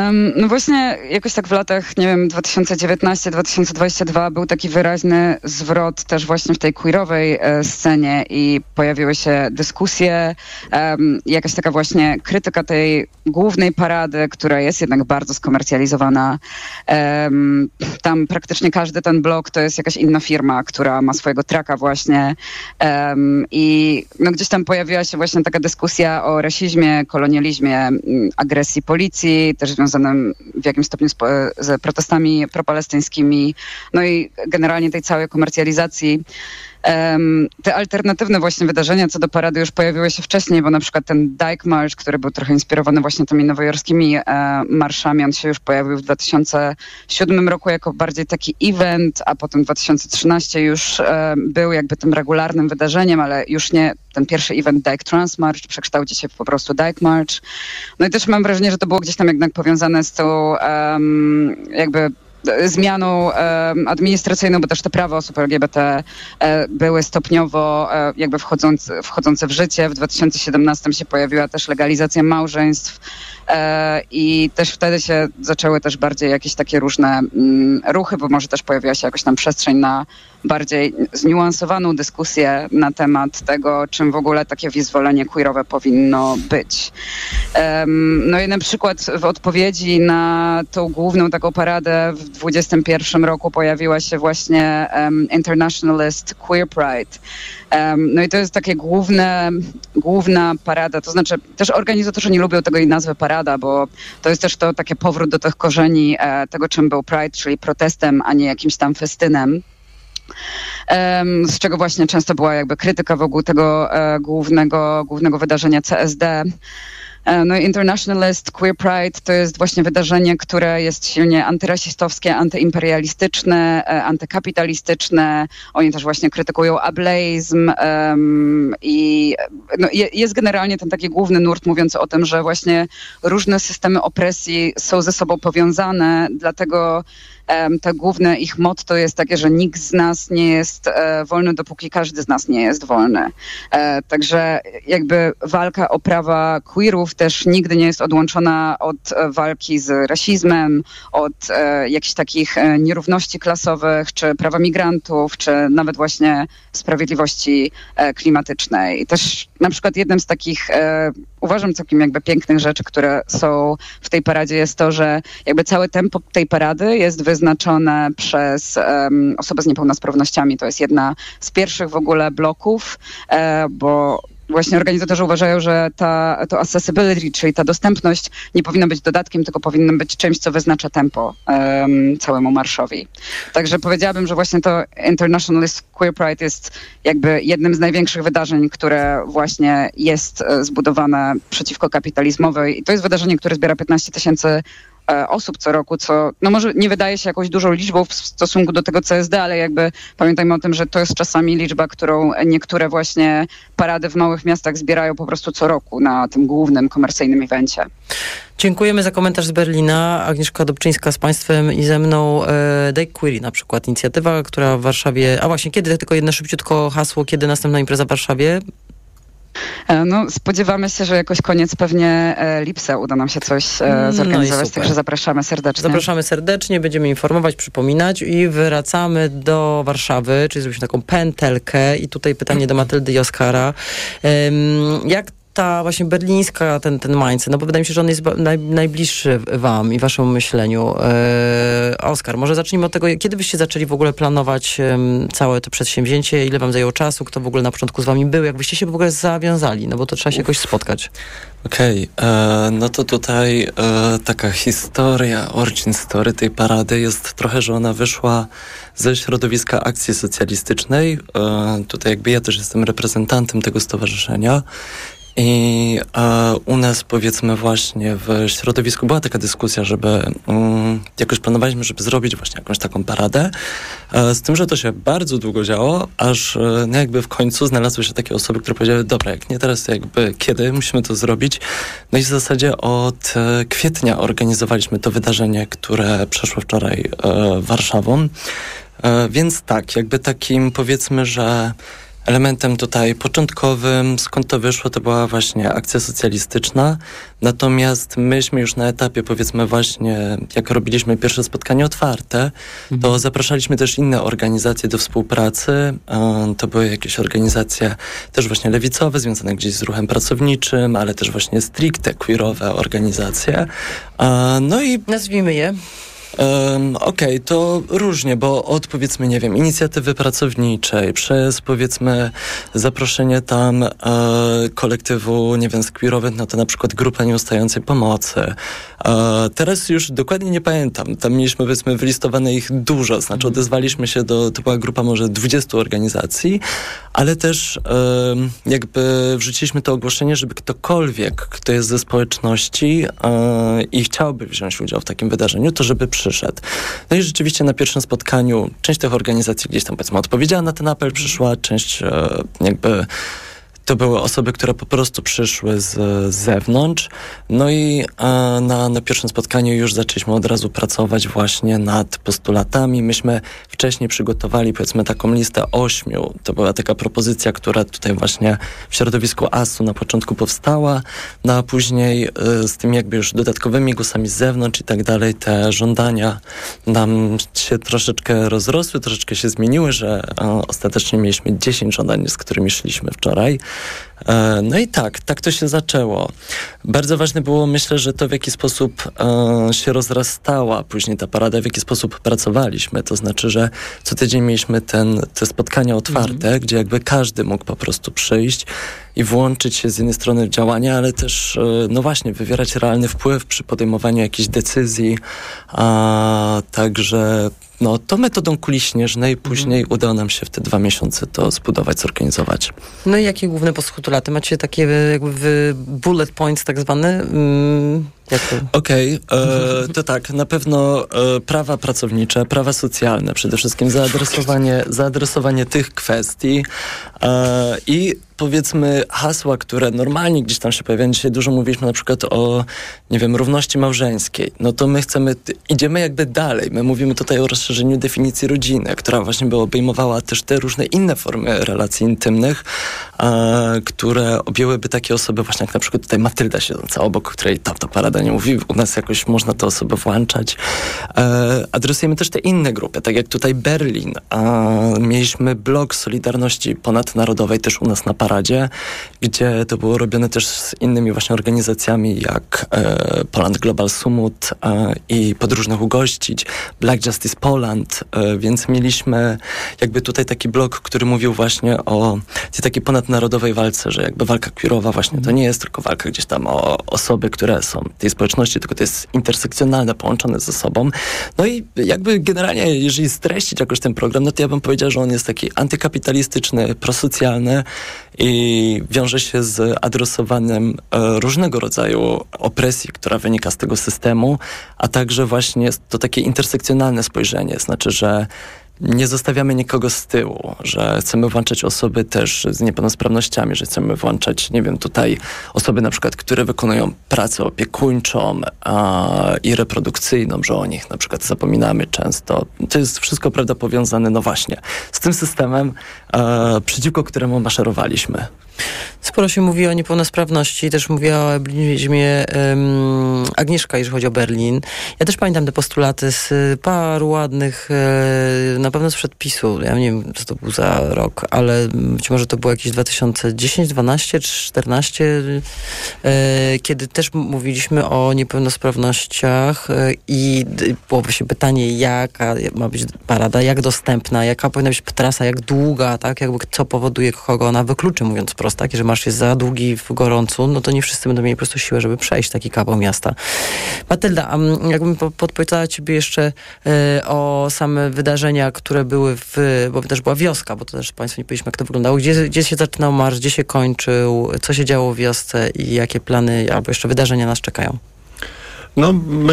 No właśnie jakoś tak w latach, nie wiem, 2019-2022 był taki wyraźny zwrot też właśnie w tej queerowej scenie i pojawiły się dyskusje, jakaś taka właśnie krytyka tej głównej parady, która jest jednak bardzo skomercjalizowana. Tam praktycznie każdy ten blog to jest jakaś inna firma, która ma swojego tracka właśnie i no gdzieś tam pojawiła się właśnie taka dyskusja o rasizmie, kolonializmie, agresji policji, też związanym w jakimś stopniu z protestami propalestyńskimi, no i generalnie tej całej komercjalizacji. Te alternatywne właśnie wydarzenia co do parady już pojawiły się wcześniej, bo na przykład ten Dyke March, który był trochę inspirowany właśnie tymi nowojorskimi marszami, on się już pojawił w 2007 roku jako bardziej taki event, a potem 2013 już był jakby tym regularnym wydarzeniem, ale już nie ten pierwszy event Dyke Trans March przekształci się w po prostu Dyke March. No i też mam wrażenie, że to było gdzieś tam jednak powiązane z tą jakby zmianą administracyjną, bo też te prawa osób LGBT były stopniowo jakby wchodzące w życie. W 2017 się pojawiła też legalizacja małżeństw i też wtedy się zaczęły też bardziej jakieś takie różne ruchy, bo może też pojawiła się jakoś tam przestrzeń na bardziej zniuansowaną dyskusję na temat tego, czym w ogóle takie wyzwolenie queerowe powinno być. No i na przykład w odpowiedzi na tą główną taką paradę w 2021 roku pojawiła się właśnie Internationalist Queer Pride. No i to jest takie główna parada, to znaczy też organizatorzy nie lubią tego i nazwy parada, bo to jest też to taki powrót do tych korzeni tego, czym był Pride, czyli protestem, a nie jakimś tam festynem. Z czego właśnie często była jakby krytyka wokół tego głównego wydarzenia CSD. No i Internationalist Queer Pride to jest właśnie wydarzenie, które jest silnie antyrasistowskie, antyimperialistyczne, antykapitalistyczne. Oni też właśnie krytykują ableizm i no, jest generalnie ten taki główny nurt mówiący o tym, że właśnie różne systemy opresji są ze sobą powiązane, dlatego to główne ich motto jest takie, że nikt z nas nie jest wolny, dopóki każdy z nas nie jest wolny. Także jakby walka o prawa queerów też nigdy nie jest odłączona od walki z rasizmem, od jakichś takich nierówności klasowych, czy prawa migrantów, czy nawet właśnie sprawiedliwości klimatycznej. I też na przykład jednym z takich uważam całkiem jakby pięknych rzeczy, które są w tej paradzie jest to, że jakby całe tempo tej parady jest wyznaczone przez osoby z niepełnosprawnościami. To jest jedna z pierwszych w ogóle bloków, bo właśnie organizatorzy uważają, że to accessibility, czyli ta dostępność nie powinna być dodatkiem, tylko powinna być czymś, co wyznacza tempo całemu marszowi. Także powiedziałabym, że właśnie to Internationalist Queer Pride jest jakby jednym z największych wydarzeń, które właśnie jest zbudowane przeciwko kapitalizmowi. I to jest wydarzenie, które zbiera 15 000 osób co roku, co no może nie wydaje się jakąś dużą liczbą w stosunku do tego CSD, ale jakby pamiętajmy o tym, że to jest czasami liczba, którą niektóre właśnie parady w małych miastach zbierają po prostu co roku na tym głównym komercyjnym evencie. Dziękujemy za komentarz z Berlina. Agnieszka Dobczyńska z Państwem i ze mną Dyke Queery na przykład, inicjatywa, która w Warszawie... A właśnie, kiedy tylko jedno szybciutko hasło, kiedy następna impreza w Warszawie? No, spodziewamy się, że jakoś koniec pewnie lipca uda nam się coś zorganizować, także zapraszamy serdecznie. Zapraszamy serdecznie, będziemy informować, przypominać i wracamy do Warszawy, czyli zrobiliśmy taką pętelkę i tutaj pytanie do Matyldy i Oskara. Jak ta właśnie berlińska, ten mindset, no bo wydaje mi się, że on jest najbliższy wam i waszemu myśleniu. Oskar, może zacznijmy od tego, kiedy byście zaczęli w ogóle planować całe to przedsięwzięcie, ile wam zajęło czasu, kto w ogóle na początku z wami był, jak byście się w ogóle zawiązali, no bo to trzeba się jakoś spotkać. Okej, no to tutaj taka historia, origin story tej parady jest trochę, że ona wyszła ze środowiska akcji socjalistycznej. Tutaj jakby ja też jestem reprezentantem tego stowarzyszenia. I u nas, powiedzmy, właśnie w środowisku była taka dyskusja, żeby jakoś planowaliśmy, żeby zrobić właśnie jakąś taką paradę. Z tym, że to się bardzo długo działo, aż no jakby w końcu znalazły się takie osoby, które powiedziały, dobra, jak nie teraz, to jakby kiedy musimy to zrobić. No i w zasadzie od kwietnia organizowaliśmy to wydarzenie, które przeszło wczoraj Warszawą. Więc tak, jakby takim, powiedzmy, że elementem tutaj początkowym, skąd to wyszło, to była właśnie akcja socjalistyczna. Natomiast myśmy już na etapie, powiedzmy właśnie, jak robiliśmy pierwsze spotkanie otwarte, to zapraszaliśmy też inne organizacje do współpracy. To były jakieś organizacje też właśnie lewicowe, związane gdzieś z ruchem pracowniczym, ale też właśnie stricte queerowe organizacje. No i nazwijmy je. Okej, to różnie, bo od powiedzmy, nie wiem, inicjatywy pracowniczej, przez powiedzmy zaproszenie tam kolektywu, nie wiem, queerowych, no to na przykład Grupa Nieustającej Pomocy. Teraz już dokładnie nie pamiętam, tam mieliśmy powiedzmy wylistowane ich dużo, znaczy odezwaliśmy się to była grupa może 20 organizacji, ale też jakby wrzuciliśmy to ogłoszenie, żeby ktokolwiek, kto jest ze społeczności i chciałby wziąć udział w takim wydarzeniu, to żeby przyszedł. No i rzeczywiście na pierwszym spotkaniu część tych organizacji gdzieś tam powiedzmy odpowiedziała na ten apel, przyszła, część jakby to były osoby, które po prostu przyszły z zewnątrz. No i na pierwszym spotkaniu już zaczęliśmy od razu pracować właśnie nad postulatami. Myśmy wcześniej przygotowali powiedzmy taką listę 8. To była taka propozycja, która tutaj właśnie w środowisku ASU na początku powstała, no a później z tymi jakby już dodatkowymi głosami z zewnątrz i tak dalej, te żądania nam się troszeczkę rozrosły, troszeczkę się zmieniły, że ostatecznie mieliśmy 10 żądań, z którymi szliśmy wczoraj. No i tak to się zaczęło. Bardzo ważne było, myślę, że to w jaki sposób się rozrastała później ta parada, w jaki sposób pracowaliśmy. To znaczy, że co tydzień mieliśmy te spotkania otwarte, gdzie jakby każdy mógł po prostu przyjść i włączyć się z jednej strony w działania, ale też no właśnie wywierać realny wpływ przy podejmowaniu jakichś decyzji. Także no, to metodą kuli śnieżnej później udało nam się w te 2 miesiące to zbudować, zorganizować. No i jakie główne postulaty? Macie takie jakby bullet points tak zwane? Okej, to tak, na pewno prawa pracownicze, prawa socjalne, przede wszystkim zaadresowanie tych kwestii i powiedzmy hasła, które normalnie gdzieś tam się pojawiają. Dzisiaj dużo mówiliśmy na przykład o, nie wiem, równości małżeńskiej. No to my idziemy jakby dalej. My mówimy tutaj o rozszerzeniu definicji rodziny, która właśnie by obejmowała też te różne inne formy relacji intymnych, które objęłyby takie osoby właśnie jak na przykład tutaj Matylda siedząca obok, której ta parada nie mówi. U nas jakoś można te osoby włączać. Adresujemy też te inne grupy, tak jak tutaj Berlin. Mieliśmy blok Solidarności Ponadnarodowej też u nas na paradzie, gdzie to było robione też z innymi właśnie organizacjami jak Poland Global Summit i podróżnych ugościć, Black Justice Poland, więc mieliśmy jakby tutaj taki blok, który mówił właśnie o tej takiej ponadnarodowej walce, że jakby walka queerowa właśnie to nie jest tylko walka gdzieś tam o osoby, które są w tej społeczności, tylko to jest intersekcjonalne, połączone ze sobą. No i jakby generalnie, jeżeli streścić jakoś ten program, no to ja bym powiedział, że on jest taki antykapitalistyczny, prosocjalny i wiąże się z adresowaniem różnego rodzaju opresji, która wynika z tego systemu, a także właśnie jest to takie intersekcjonalne spojrzenie, znaczy, że nie zostawiamy nikogo z tyłu, że chcemy włączać osoby też z niepełnosprawnościami, że chcemy włączać, nie wiem, tutaj osoby na przykład, które wykonują pracę opiekuńczą i reprodukcyjną, że o nich na przykład zapominamy często. To jest wszystko, prawda, powiązane, no właśnie, z tym systemem, przeciwko któremu maszerowaliśmy. Sporo się mówi o niepełnosprawności, też mówiła o eblizmie Agnieszka, jeżeli chodzi o Berlin. Ja też pamiętam te postulaty z paru ładnych, na pewno sprzed PiS-u. Ja nie wiem, co to był za rok, ale być może to było jakieś 2010, 12 czy 14, kiedy też mówiliśmy o niepełnosprawnościach i było właśnie pytanie, jaka ma być parada, jak dostępna, jaka powinna być trasa, jak długa, tak, jakby co powoduje, kogo ona wykluczy, mówiąc prosto, tak, jeżeli marsz jest za długi w gorącu, no to nie wszyscy będą mieli po prostu siłę, żeby przejść taki kawał miasta. Matylda, jakbym podpytała ciebie jeszcze o same wydarzenia, które były bo też była wioska, bo to też państwu nie powiedzieliśmy, jak to wyglądało. Gdzie się zaczynał marsz, gdzie się kończył, co się działo w wiosce i jakie plany albo jeszcze wydarzenia nas czekają? No,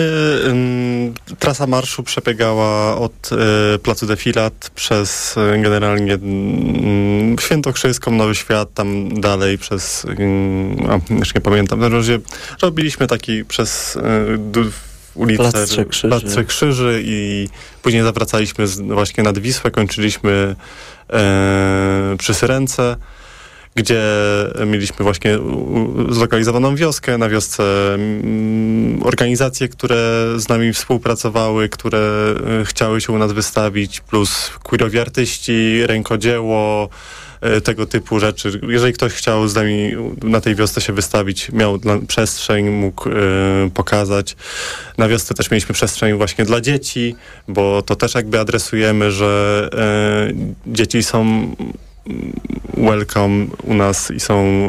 trasa marszu przebiegała od placu Defilat przez generalnie Świętokrzyską, Nowy Świat, tam dalej przez, już nie pamiętam, na razie robiliśmy taki przez ulicę Plac Trzech Krzyży i później zawracaliśmy właśnie nad Wisłę, kończyliśmy przy Syrence, gdzie mieliśmy właśnie zlokalizowaną wioskę, na wiosce organizacje, które z nami współpracowały, które chciały się u nas wystawić, plus queerowi artyści, rękodzieło, tego typu rzeczy. Jeżeli ktoś chciał z nami na tej wiosce się wystawić, miał przestrzeń, mógł pokazać. Na wiosce też mieliśmy przestrzeń właśnie dla dzieci, bo to też jakby adresujemy, że dzieci są welcome u nas i są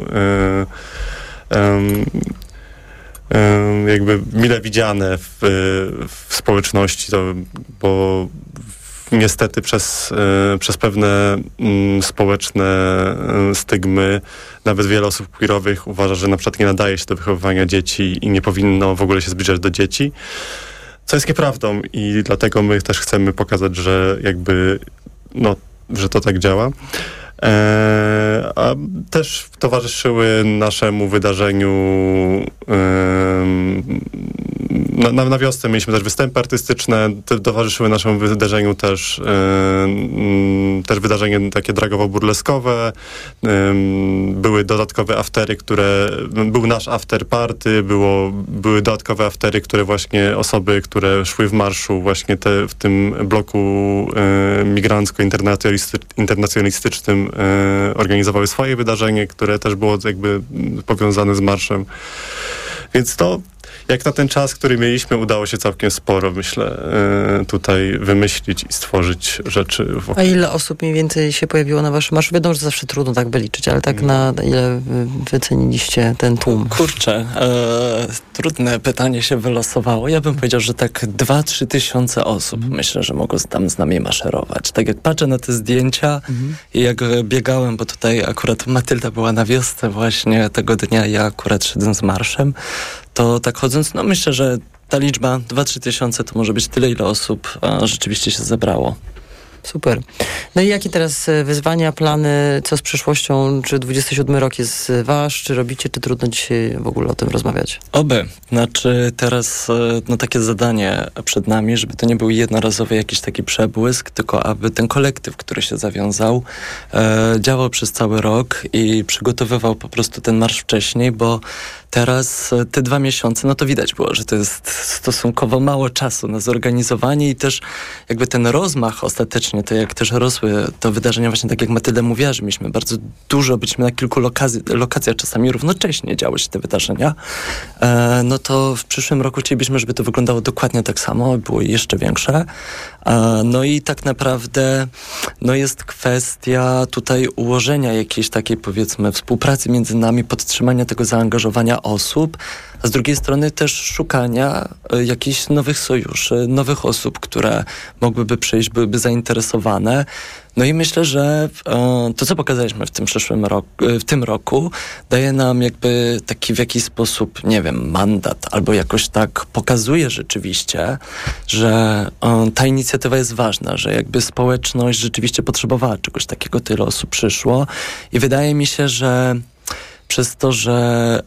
jakby mile widziane w społeczności, bo niestety przez pewne społeczne stygmy nawet wiele osób queerowych uważa, że na przykład nie nadaje się do wychowywania dzieci i nie powinno w ogóle się zbliżać do dzieci, co jest nieprawdą i dlatego my też chcemy pokazać, że jakby że to tak działa. A też towarzyszyły naszemu wydarzeniu na wiosce mieliśmy też występy artystyczne, towarzyszyły naszemu wydarzeniu też wydarzenie takie dragowo-burleskowe, były dodatkowe aftery, był nasz after party, były dodatkowe aftery, które właśnie osoby, które szły w marszu właśnie w tym bloku migrancko-internacjonalistycznym organizowały swoje wydarzenie, które też było jakby powiązane z marszem. Więc to jak na ten czas, który mieliśmy, udało się całkiem sporo, myślę, tutaj wymyślić i stworzyć rzeczy wokół. A ile osób mniej więcej się pojawiło na waszym marszu? Wiadomo, że zawsze trudno tak wyliczyć, ale tak na ile wyceniliście ten tłum? Kurczę, trudne pytanie się wylosowało. Ja bym powiedział, że tak 2-3 tysiące osób myślę, że mogło tam z nami maszerować. Tak jak patrzę na te zdjęcia i jak biegałem, bo tutaj akurat Matylda była na wiosce właśnie tego dnia, ja akurat szedłem z marszem, to tak chodząc, myślę, że ta liczba 2-3 tysiące to może być tyle, ile osób rzeczywiście się zebrało. Super. No i jakie teraz wyzwania, plany, co z przyszłością? Czy 27 rok jest wasz? Czy robicie, czy trudno dzisiaj w ogóle o tym rozmawiać? Oby. Znaczy teraz takie zadanie przed nami, żeby to nie był jednorazowy jakiś taki przebłysk, tylko aby ten kolektyw, który się zawiązał, działał przez cały rok i przygotowywał po prostu ten marsz wcześniej, bo teraz te 2 miesiące, to widać było, że to jest stosunkowo mało czasu na zorganizowanie i też jakby ten rozmach ostatecznie, to jak też rosły to wydarzenia, właśnie tak jak Matylda mówiła, że mieliśmy bardzo dużo, byliśmy na kilku lokacjach, czasami równocześnie działy się te wydarzenia, to w przyszłym roku chcielibyśmy, żeby to wyglądało dokładnie tak samo, było jeszcze większe. I tak naprawdę jest kwestia tutaj ułożenia jakiejś takiej, powiedzmy, współpracy między nami, podtrzymania tego zaangażowania osób, a z drugiej strony też szukania jakichś nowych sojuszy, nowych osób, które mogłyby przyjść, byłyby zainteresowane. I myślę, że to, co pokazaliśmy w tym roku, daje nam jakby taki w jakiś sposób, nie wiem, mandat, albo jakoś tak pokazuje rzeczywiście, że ta inicjatywa jest ważna, że jakby społeczność rzeczywiście potrzebowała czegoś takiego, tyle osób przyszło i wydaje mi się, że przez to, że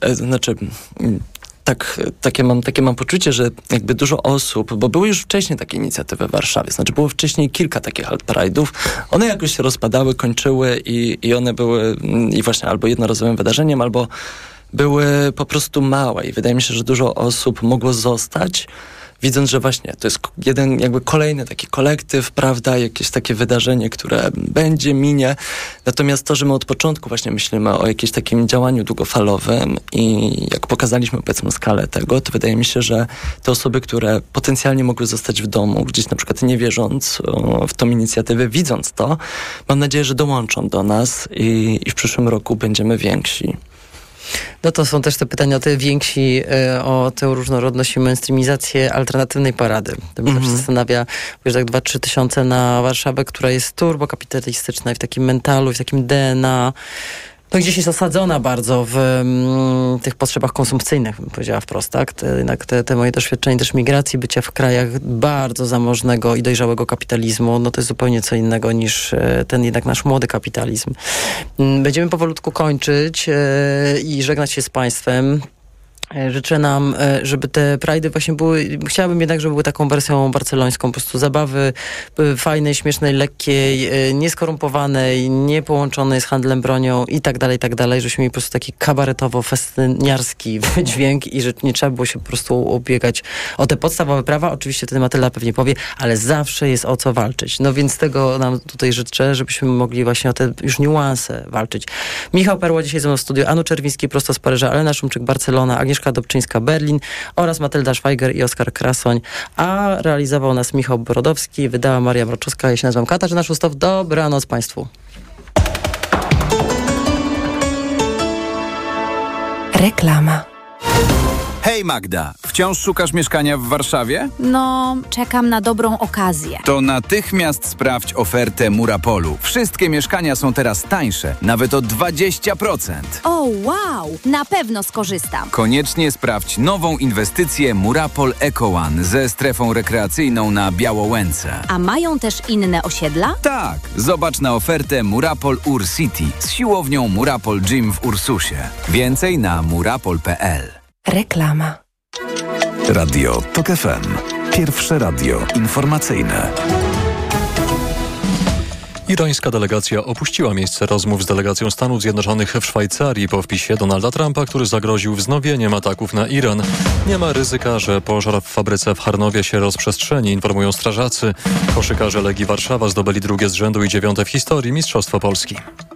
takie mam poczucie, że jakby dużo osób, bo były już wcześniej takie inicjatywy w Warszawie, było wcześniej kilka takich alt pride'ów, one jakoś się rozpadały, kończyły i one były i właśnie albo jednorazowym wydarzeniem, albo były po prostu małe i wydaje mi się, że dużo osób mogło zostać, widząc, że właśnie to jest jeden jakby kolejny taki kolektyw, prawda, jakieś takie wydarzenie, które minie. Natomiast to, że my od początku właśnie myślimy o jakimś takim działaniu długofalowym i jak pokazaliśmy, powiedzmy, skalę tego, to wydaje mi się, że te osoby, które potencjalnie mogły zostać w domu, gdzieś na przykład nie wierząc w tą inicjatywę, widząc to, mam nadzieję, że dołączą do nas i w przyszłym roku będziemy więksi. To są też te pytania o te więksi, o tę różnorodność i mainstreamizację alternatywnej parady. To mnie zawsze zastanawia, że tak 2-3 tysiące na Warszawę, która jest turbokapitalistyczna i w takim mentalu, i w takim DNA, gdzieś jest osadzona bardzo w tych potrzebach konsumpcyjnych, bym powiedziała wprost, tak? Jednak te moje doświadczenie też migracji, bycia w krajach bardzo zamożnego i dojrzałego kapitalizmu, to jest zupełnie co innego niż ten jednak nasz młody kapitalizm. Będziemy powolutku kończyć i żegnać się z państwem. Życzę nam, żeby te Pride'y właśnie były, chciałabym jednak, żeby były taką wersją barcelońską, po prostu zabawy fajnej, śmiesznej, lekkiej, nieskorumpowanej, niepołączonej z handlem bronią i tak dalej, żebyśmy mieli po prostu taki kabaretowo-festyniarski wydźwięk i że nie trzeba było się po prostu ubiegać o te podstawowe prawa. Oczywiście wtedy Matylda pewnie powie, ale zawsze jest o co walczyć. No więc tego nam tutaj życzę, żebyśmy mogli właśnie o te już niuanse walczyć. Michał Perło dzisiaj ze mną w studiu, Anu Czerwiński prosto z Paryża, Elena Szumczyk, Barcelona, Agnieszka Dobczyńska, Berlin oraz Matylda Szwajger i Oskar Krasoń, a realizował nas Michał Brodowski, wydała Maria Mroczowska, ja się nazywam Katarzyna Szustow. Dobranoc Państwu. Reklama. Hej Magda, wciąż szukasz mieszkania w Warszawie? No, czekam na dobrą okazję. To natychmiast sprawdź ofertę Murapolu. Wszystkie mieszkania są teraz tańsze, nawet o 20%. O, wow! Na pewno skorzystam. Koniecznie sprawdź nową inwestycję Murapol Eco One ze strefą rekreacyjną na Białołęce. A mają też inne osiedla? Tak, zobacz na ofertę Murapol Ur City z siłownią Murapol Gym w Ursusie. Więcej na murapol.pl. Reklama. Radio TOK FM. Pierwsze radio informacyjne. Irańska delegacja opuściła miejsce rozmów z delegacją Stanów Zjednoczonych w Szwajcarii po wpisie Donalda Trumpa, który zagroził wznowieniem ataków na Iran. Nie ma ryzyka, że pożar w fabryce w Charnowie się rozprzestrzeni, informują strażacy. Koszykarze Legii Warszawa zdobyli 2. z rzędu i 9. w historii Mistrzostwo Polski.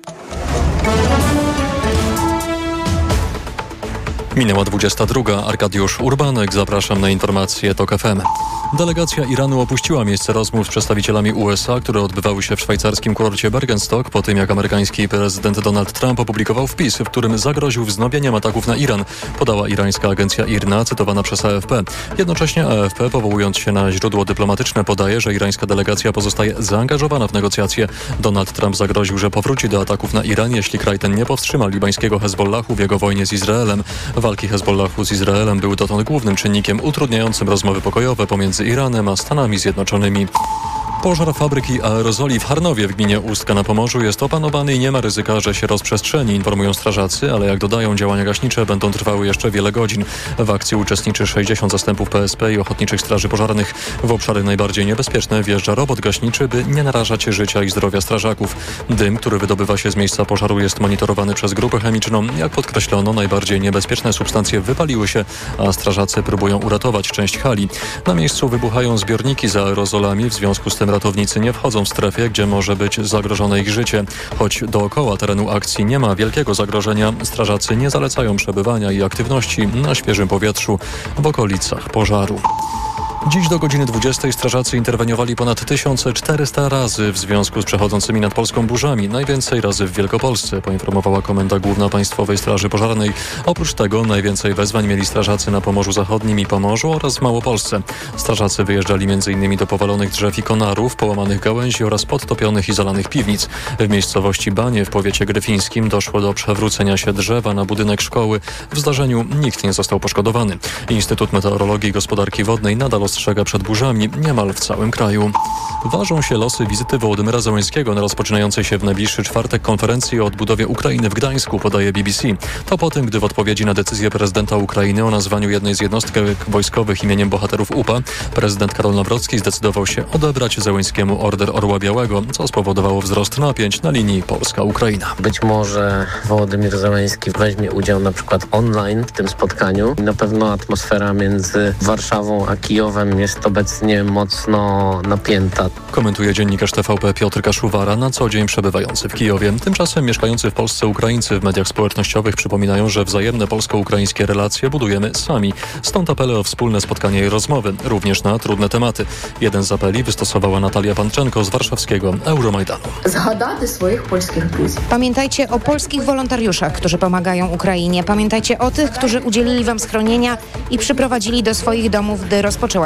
Minęła 22. Arkadiusz Urbanek. Zapraszam na informacje TOK FM. Delegacja Iranu opuściła miejsce rozmów z przedstawicielami USA, które odbywały się w szwajcarskim kurorcie Bergenstock po tym, jak amerykański prezydent Donald Trump opublikował wpis, w którym zagroził wznowieniem ataków na Iran, podała irańska agencja IRNA, cytowana przez AFP. Jednocześnie AFP, powołując się na źródło dyplomatyczne, podaje, że irańska delegacja pozostaje zaangażowana w negocjacje. Donald Trump zagroził, że powróci do ataków na Iran, jeśli kraj ten nie powstrzyma libańskiego Hezbollahu w jego wojnie z Izraelem. Walki Hezbollahu z Izraelem były dotąd głównym czynnikiem utrudniającym rozmowy pokojowe pomiędzy Iranem a Stanami Zjednoczonymi. Pożar fabryki aerozoli w Charnowie w gminie Ustka na Pomorzu jest opanowany i nie ma ryzyka, że się rozprzestrzeni, informują strażacy, ale jak dodają, działania gaśnicze będą trwały jeszcze wiele godzin. W akcji uczestniczy 60 zastępów PSP i ochotniczych straży pożarnych. W obszary najbardziej niebezpieczne wjeżdża robot gaśniczy, by nie narażać życia i zdrowia strażaków. Dym, który wydobywa się z miejsca pożaru, jest monitorowany przez grupę chemiczną. Jak podkreślono, najbardziej niebezpieczne substancje wypaliły się, a strażacy próbują uratować część hali. Na miejscu wybuchają zbiorniki z aerozolami, w związku z tym ratownicy nie wchodzą w strefę, gdzie może być zagrożone ich życie. Choć dookoła terenu akcji nie ma wielkiego zagrożenia, strażacy nie zalecają przebywania i aktywności na świeżym powietrzu w okolicach pożaru. Dziś do godziny 20 strażacy interweniowali ponad 1400 razy w związku z przechodzącymi nad Polską burzami. Najwięcej razy w Wielkopolsce, poinformowała Komenda Główna Państwowej Straży Pożarnej. Oprócz tego najwięcej wezwań mieli strażacy na Pomorzu Zachodnim i Pomorzu oraz w Małopolsce. Strażacy wyjeżdżali m.in. do powalonych drzew i konarów, połamanych gałęzi oraz podtopionych i zalanych piwnic. W miejscowości Banie w powiecie gryfińskim doszło do przewrócenia się drzewa na budynek szkoły. W zdarzeniu nikt nie został poszkodowany. Instytut Meteorologii i Gospodarki Wodnej nadal ostrzega przed burzami niemal w całym kraju. Ważą się losy wizyty Wołodymyra Zełenskiego na rozpoczynającej się w najbliższy czwartek konferencji o odbudowie Ukrainy w Gdańsku, podaje BBC. To po tym, gdy w odpowiedzi na decyzję prezydenta Ukrainy o nazwaniu jednej z jednostek wojskowych imieniem bohaterów UPA, prezydent Karol Nawrocki zdecydował się odebrać Zełenskiemu Order Orła Białego, co spowodowało wzrost napięć na linii Polska-Ukraina. Być może Wołodymyr Zełenski weźmie udział na przykład online w tym spotkaniu. Na pewno atmosfera między Warszawą a Kijowem jest obecnie mocno napięta. Komentuje dziennikarz TVP Piotr Kaszuwara, na co dzień przebywający w Kijowie. Tymczasem mieszkający w Polsce Ukraińcy w mediach społecznościowych przypominają, że wzajemne polsko-ukraińskie relacje budujemy sami. Stąd apele o wspólne spotkanie i rozmowy, również na trudne tematy. Jeden z apeli wystosowała Natalia Panczenko z warszawskiego Euromajdanu. Zgadać swoich polskich друзів. Pamiętajcie o polskich wolontariuszach, którzy pomagają Ukrainie. Pamiętajcie o tych, którzy udzielili wam schronienia i przyprowadzili do swoich domów, gdy rozpoczęła się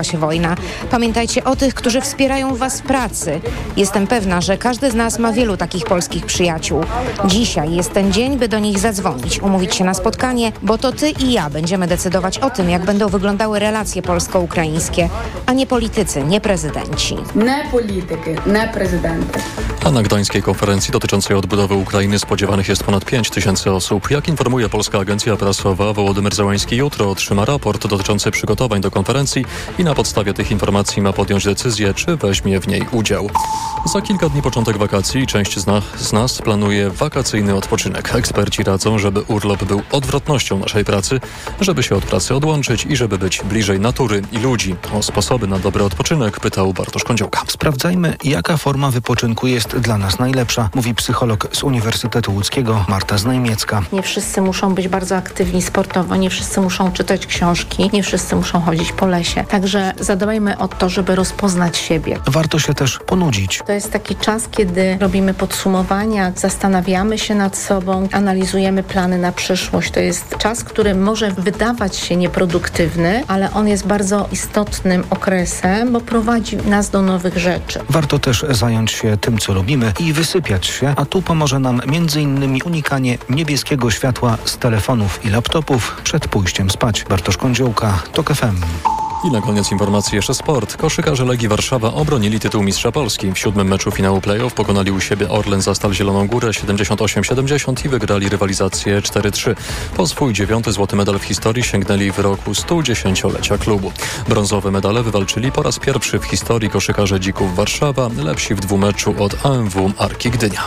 się wojna. Pamiętajcie o tych, którzy wspierają was w pracy. Jestem pewna, że każdy z nas ma wielu takich polskich przyjaciół. Dzisiaj jest ten dzień, by do nich zadzwonić, umówić się na spotkanie, bo to ty i ja będziemy decydować o tym, jak będą wyglądały relacje polsko-ukraińskie, a nie politycy, nie prezydenci. Nie polityki, nie prezydenty. A na gdańskiej konferencji dotyczącej odbudowy Ukrainy spodziewanych jest ponad 5 000 osób. Jak informuje Polska Agencja Prasowa, Wołodymyr Zełański jutro otrzyma raport dotyczący przygotowań do konferencji i na podstawie tych informacji ma podjąć decyzję, czy weźmie w niej udział. Za kilka dni początek wakacji i część z nas planuje wakacyjny odpoczynek. Eksperci radzą, żeby urlop był odwrotnością naszej pracy, żeby się od pracy odłączyć i żeby być bliżej natury i ludzi. O sposoby na dobry odpoczynek pytał Bartosz Kądziołka. Sprawdzajmy, jaka forma wypoczynku jest dla nas najlepsza, mówi psycholog z Uniwersytetu Łódzkiego Marta Znajmiecka. Nie wszyscy muszą być bardzo aktywni sportowo, nie wszyscy muszą czytać książki, nie wszyscy muszą chodzić po lesie. Także zadbajmy o to, żeby rozpoznać siebie. Warto się też ponudzić. To jest taki czas, kiedy robimy podsumowania, zastanawiamy się nad sobą, analizujemy plany na przyszłość. To jest czas, który może wydawać się nieproduktywny, ale on jest bardzo istotnym okresem, bo prowadzi nas do nowych rzeczy. Warto też zająć się tym, co lubimy i wysypiać się, a tu pomoże nam m.in. unikanie niebieskiego światła z telefonów i laptopów przed pójściem spać. Bartosz Kądziołka, TOK FM. I na koniec informacji jeszcze sport. Koszykarze Legii Warszawa obronili tytuł mistrza Polski. W 7. meczu finału play-off pokonali u siebie Orlen za Stal Zieloną Górę 78-70 i wygrali rywalizację 4-3. Po swój 9. złoty medal w historii sięgnęli w roku 110-lecia klubu. Brązowe medale wywalczyli po raz pierwszy w historii koszykarze Dzików Warszawa, lepsi w dwumeczu od AMW Arki Gdynia.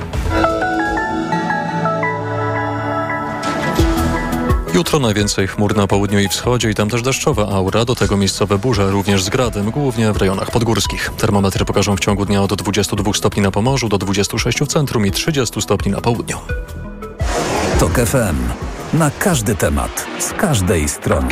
Jutro najwięcej chmur na południu i wschodzie i tam też deszczowa aura, do tego miejscowe burze, również z gradem, głównie w rejonach podgórskich. Termometry pokażą w ciągu dnia od 22 stopni na Pomorzu do 26 w centrum i 30 stopni na południu. TOK FM. Na każdy temat, z każdej strony.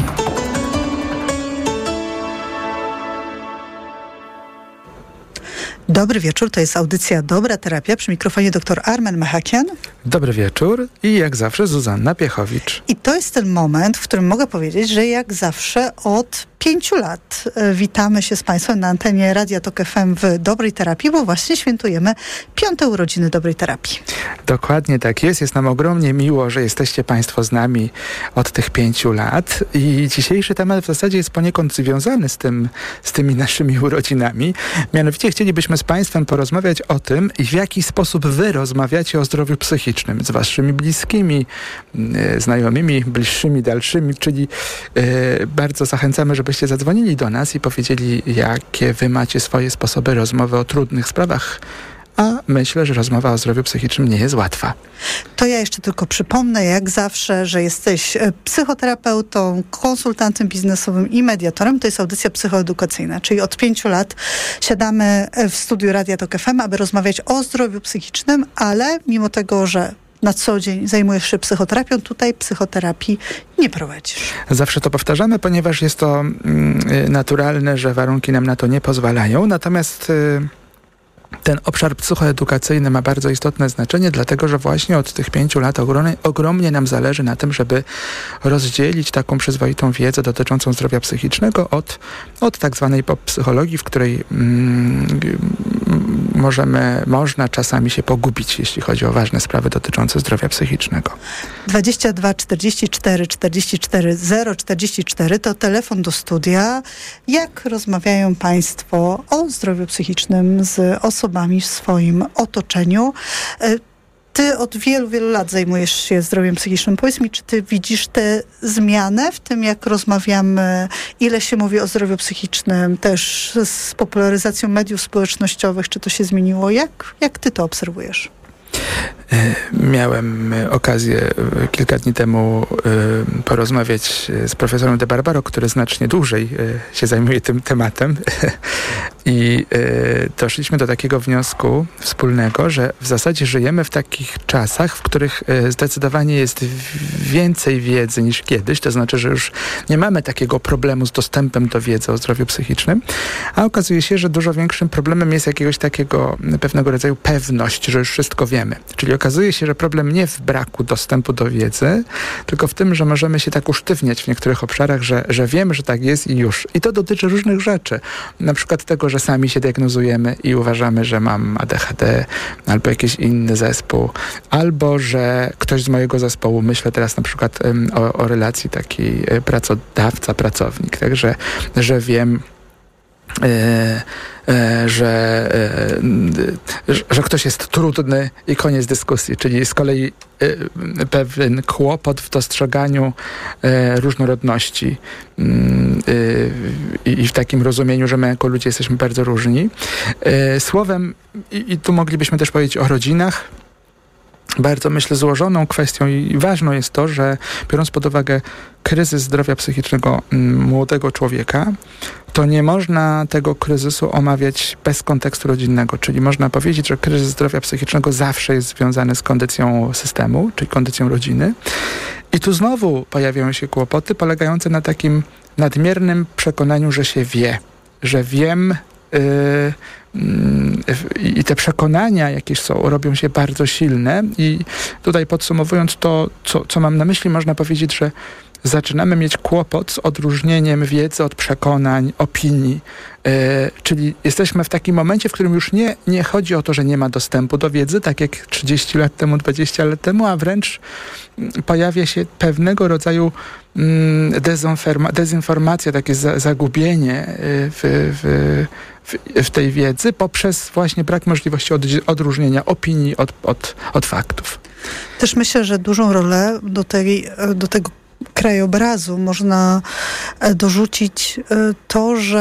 Dobry wieczór, to jest audycja Dobra Terapia, przy mikrofonie dr Armen Mechakian. Dobry wieczór i jak zawsze Zuzanna Piechowicz. I to jest ten moment, w którym mogę powiedzieć, że jak zawsze od 5 lat witamy się z Państwem na antenie Radia TOK FM w Dobrej Terapii, bo właśnie świętujemy 5. urodziny Dobrej Terapii. Dokładnie tak jest. Jest nam ogromnie miło, że jesteście Państwo z nami od tych 5 lat i dzisiejszy temat w zasadzie jest poniekąd związany z tymi naszymi urodzinami. Mianowicie chcielibyśmy z Państwem porozmawiać o tym, w jaki sposób Wy rozmawiacie o zdrowiu psychicznym z Waszymi bliskimi, znajomymi, bliższymi, dalszymi, czyli bardzo zachęcamy, żebyście zadzwonili do nas i powiedzieli, jakie Wy macie swoje sposoby rozmowy o trudnych sprawach. A myślę, że rozmowa o zdrowiu psychicznym nie jest łatwa. To ja jeszcze tylko przypomnę, jak zawsze, że jesteś psychoterapeutą, konsultantem biznesowym i mediatorem. To jest audycja psychoedukacyjna, czyli od 5 lat siadamy w studiu Radia TOK FM, aby rozmawiać o zdrowiu psychicznym, ale mimo tego, że na co dzień zajmujesz się psychoterapią, tutaj psychoterapii nie prowadzisz. Zawsze to powtarzamy, ponieważ jest to naturalne, że warunki nam na to nie pozwalają. Natomiast ten obszar psychoedukacyjny ma bardzo istotne znaczenie, dlatego że właśnie od tych 5 lat ogromnie nam zależy na tym, żeby rozdzielić taką przyzwoitą wiedzę dotyczącą zdrowia psychicznego od tak zwanej pop-psychologii, w której można czasami się pogubić, jeśli chodzi o ważne sprawy dotyczące zdrowia psychicznego. 22 44 44 044 to telefon do studia. Jak rozmawiają Państwo o zdrowiu psychicznym z osobami w swoim otoczeniu? Ty od wielu, wielu lat zajmujesz się zdrowiem psychicznym. Powiedz mi, czy ty widzisz tę zmianę w tym, jak rozmawiamy, ile się mówi o zdrowiu psychicznym, też z popularyzacją mediów społecznościowych, czy to się zmieniło? Jak ty to obserwujesz? Miałem okazję kilka dni temu porozmawiać z profesorem De Barbaro, który znacznie dłużej się zajmuje tym tematem I doszliśmy do takiego wniosku wspólnego, że w zasadzie żyjemy w takich czasach, w których zdecydowanie jest więcej wiedzy niż kiedyś. To znaczy, że już nie mamy takiego problemu z dostępem do wiedzy o zdrowiu psychicznym, a okazuje się, że dużo większym problemem jest jakiegoś takiego pewnego rodzaju pewność, że już wszystko wiemy. Czyli okazuje się, że problem nie w braku dostępu do wiedzy, tylko w tym, że możemy się tak usztywniać w niektórych obszarach, że wiemy, że tak jest i już. I to dotyczy różnych rzeczy. Na przykład tego, że sami się diagnozujemy i uważamy, że mam ADHD albo jakiś inny zespół, albo że ktoś z mojego zespołu, myślę teraz na przykład o relacji takiej pracodawca-pracownik, także, że wiem, że ktoś jest trudny i koniec dyskusji, czyli z kolei pewien kłopot w dostrzeganiu różnorodności i w takim rozumieniu, że my jako ludzie jesteśmy bardzo różni. Słowem, i tu moglibyśmy też powiedzieć o rodzinach, bardzo, myślę, złożoną kwestią i ważną jest to, że biorąc pod uwagę kryzys zdrowia psychicznego młodego człowieka, to nie można tego kryzysu omawiać bez kontekstu rodzinnego. Czyli można powiedzieć, że kryzys zdrowia psychicznego zawsze jest związany z kondycją systemu, czyli kondycją rodziny. I tu znowu pojawiają się kłopoty polegające na takim nadmiernym przekonaniu, że się wie, że wiem, i te przekonania jakieś są, robią się bardzo silne i tutaj podsumowując to, co mam na myśli, można powiedzieć, że zaczynamy mieć kłopot z odróżnieniem wiedzy od przekonań, opinii. Czyli jesteśmy w takim momencie, w którym już nie chodzi o to, że nie ma dostępu do wiedzy, tak jak 30 lat temu, 20 lat temu, a wręcz pojawia się pewnego rodzaju dezinformacja, takie zagubienie w tej wiedzy poprzez właśnie brak możliwości odróżnienia opinii od faktów. Też myślę, że dużą rolę do tego krajobrazu można dorzucić to, że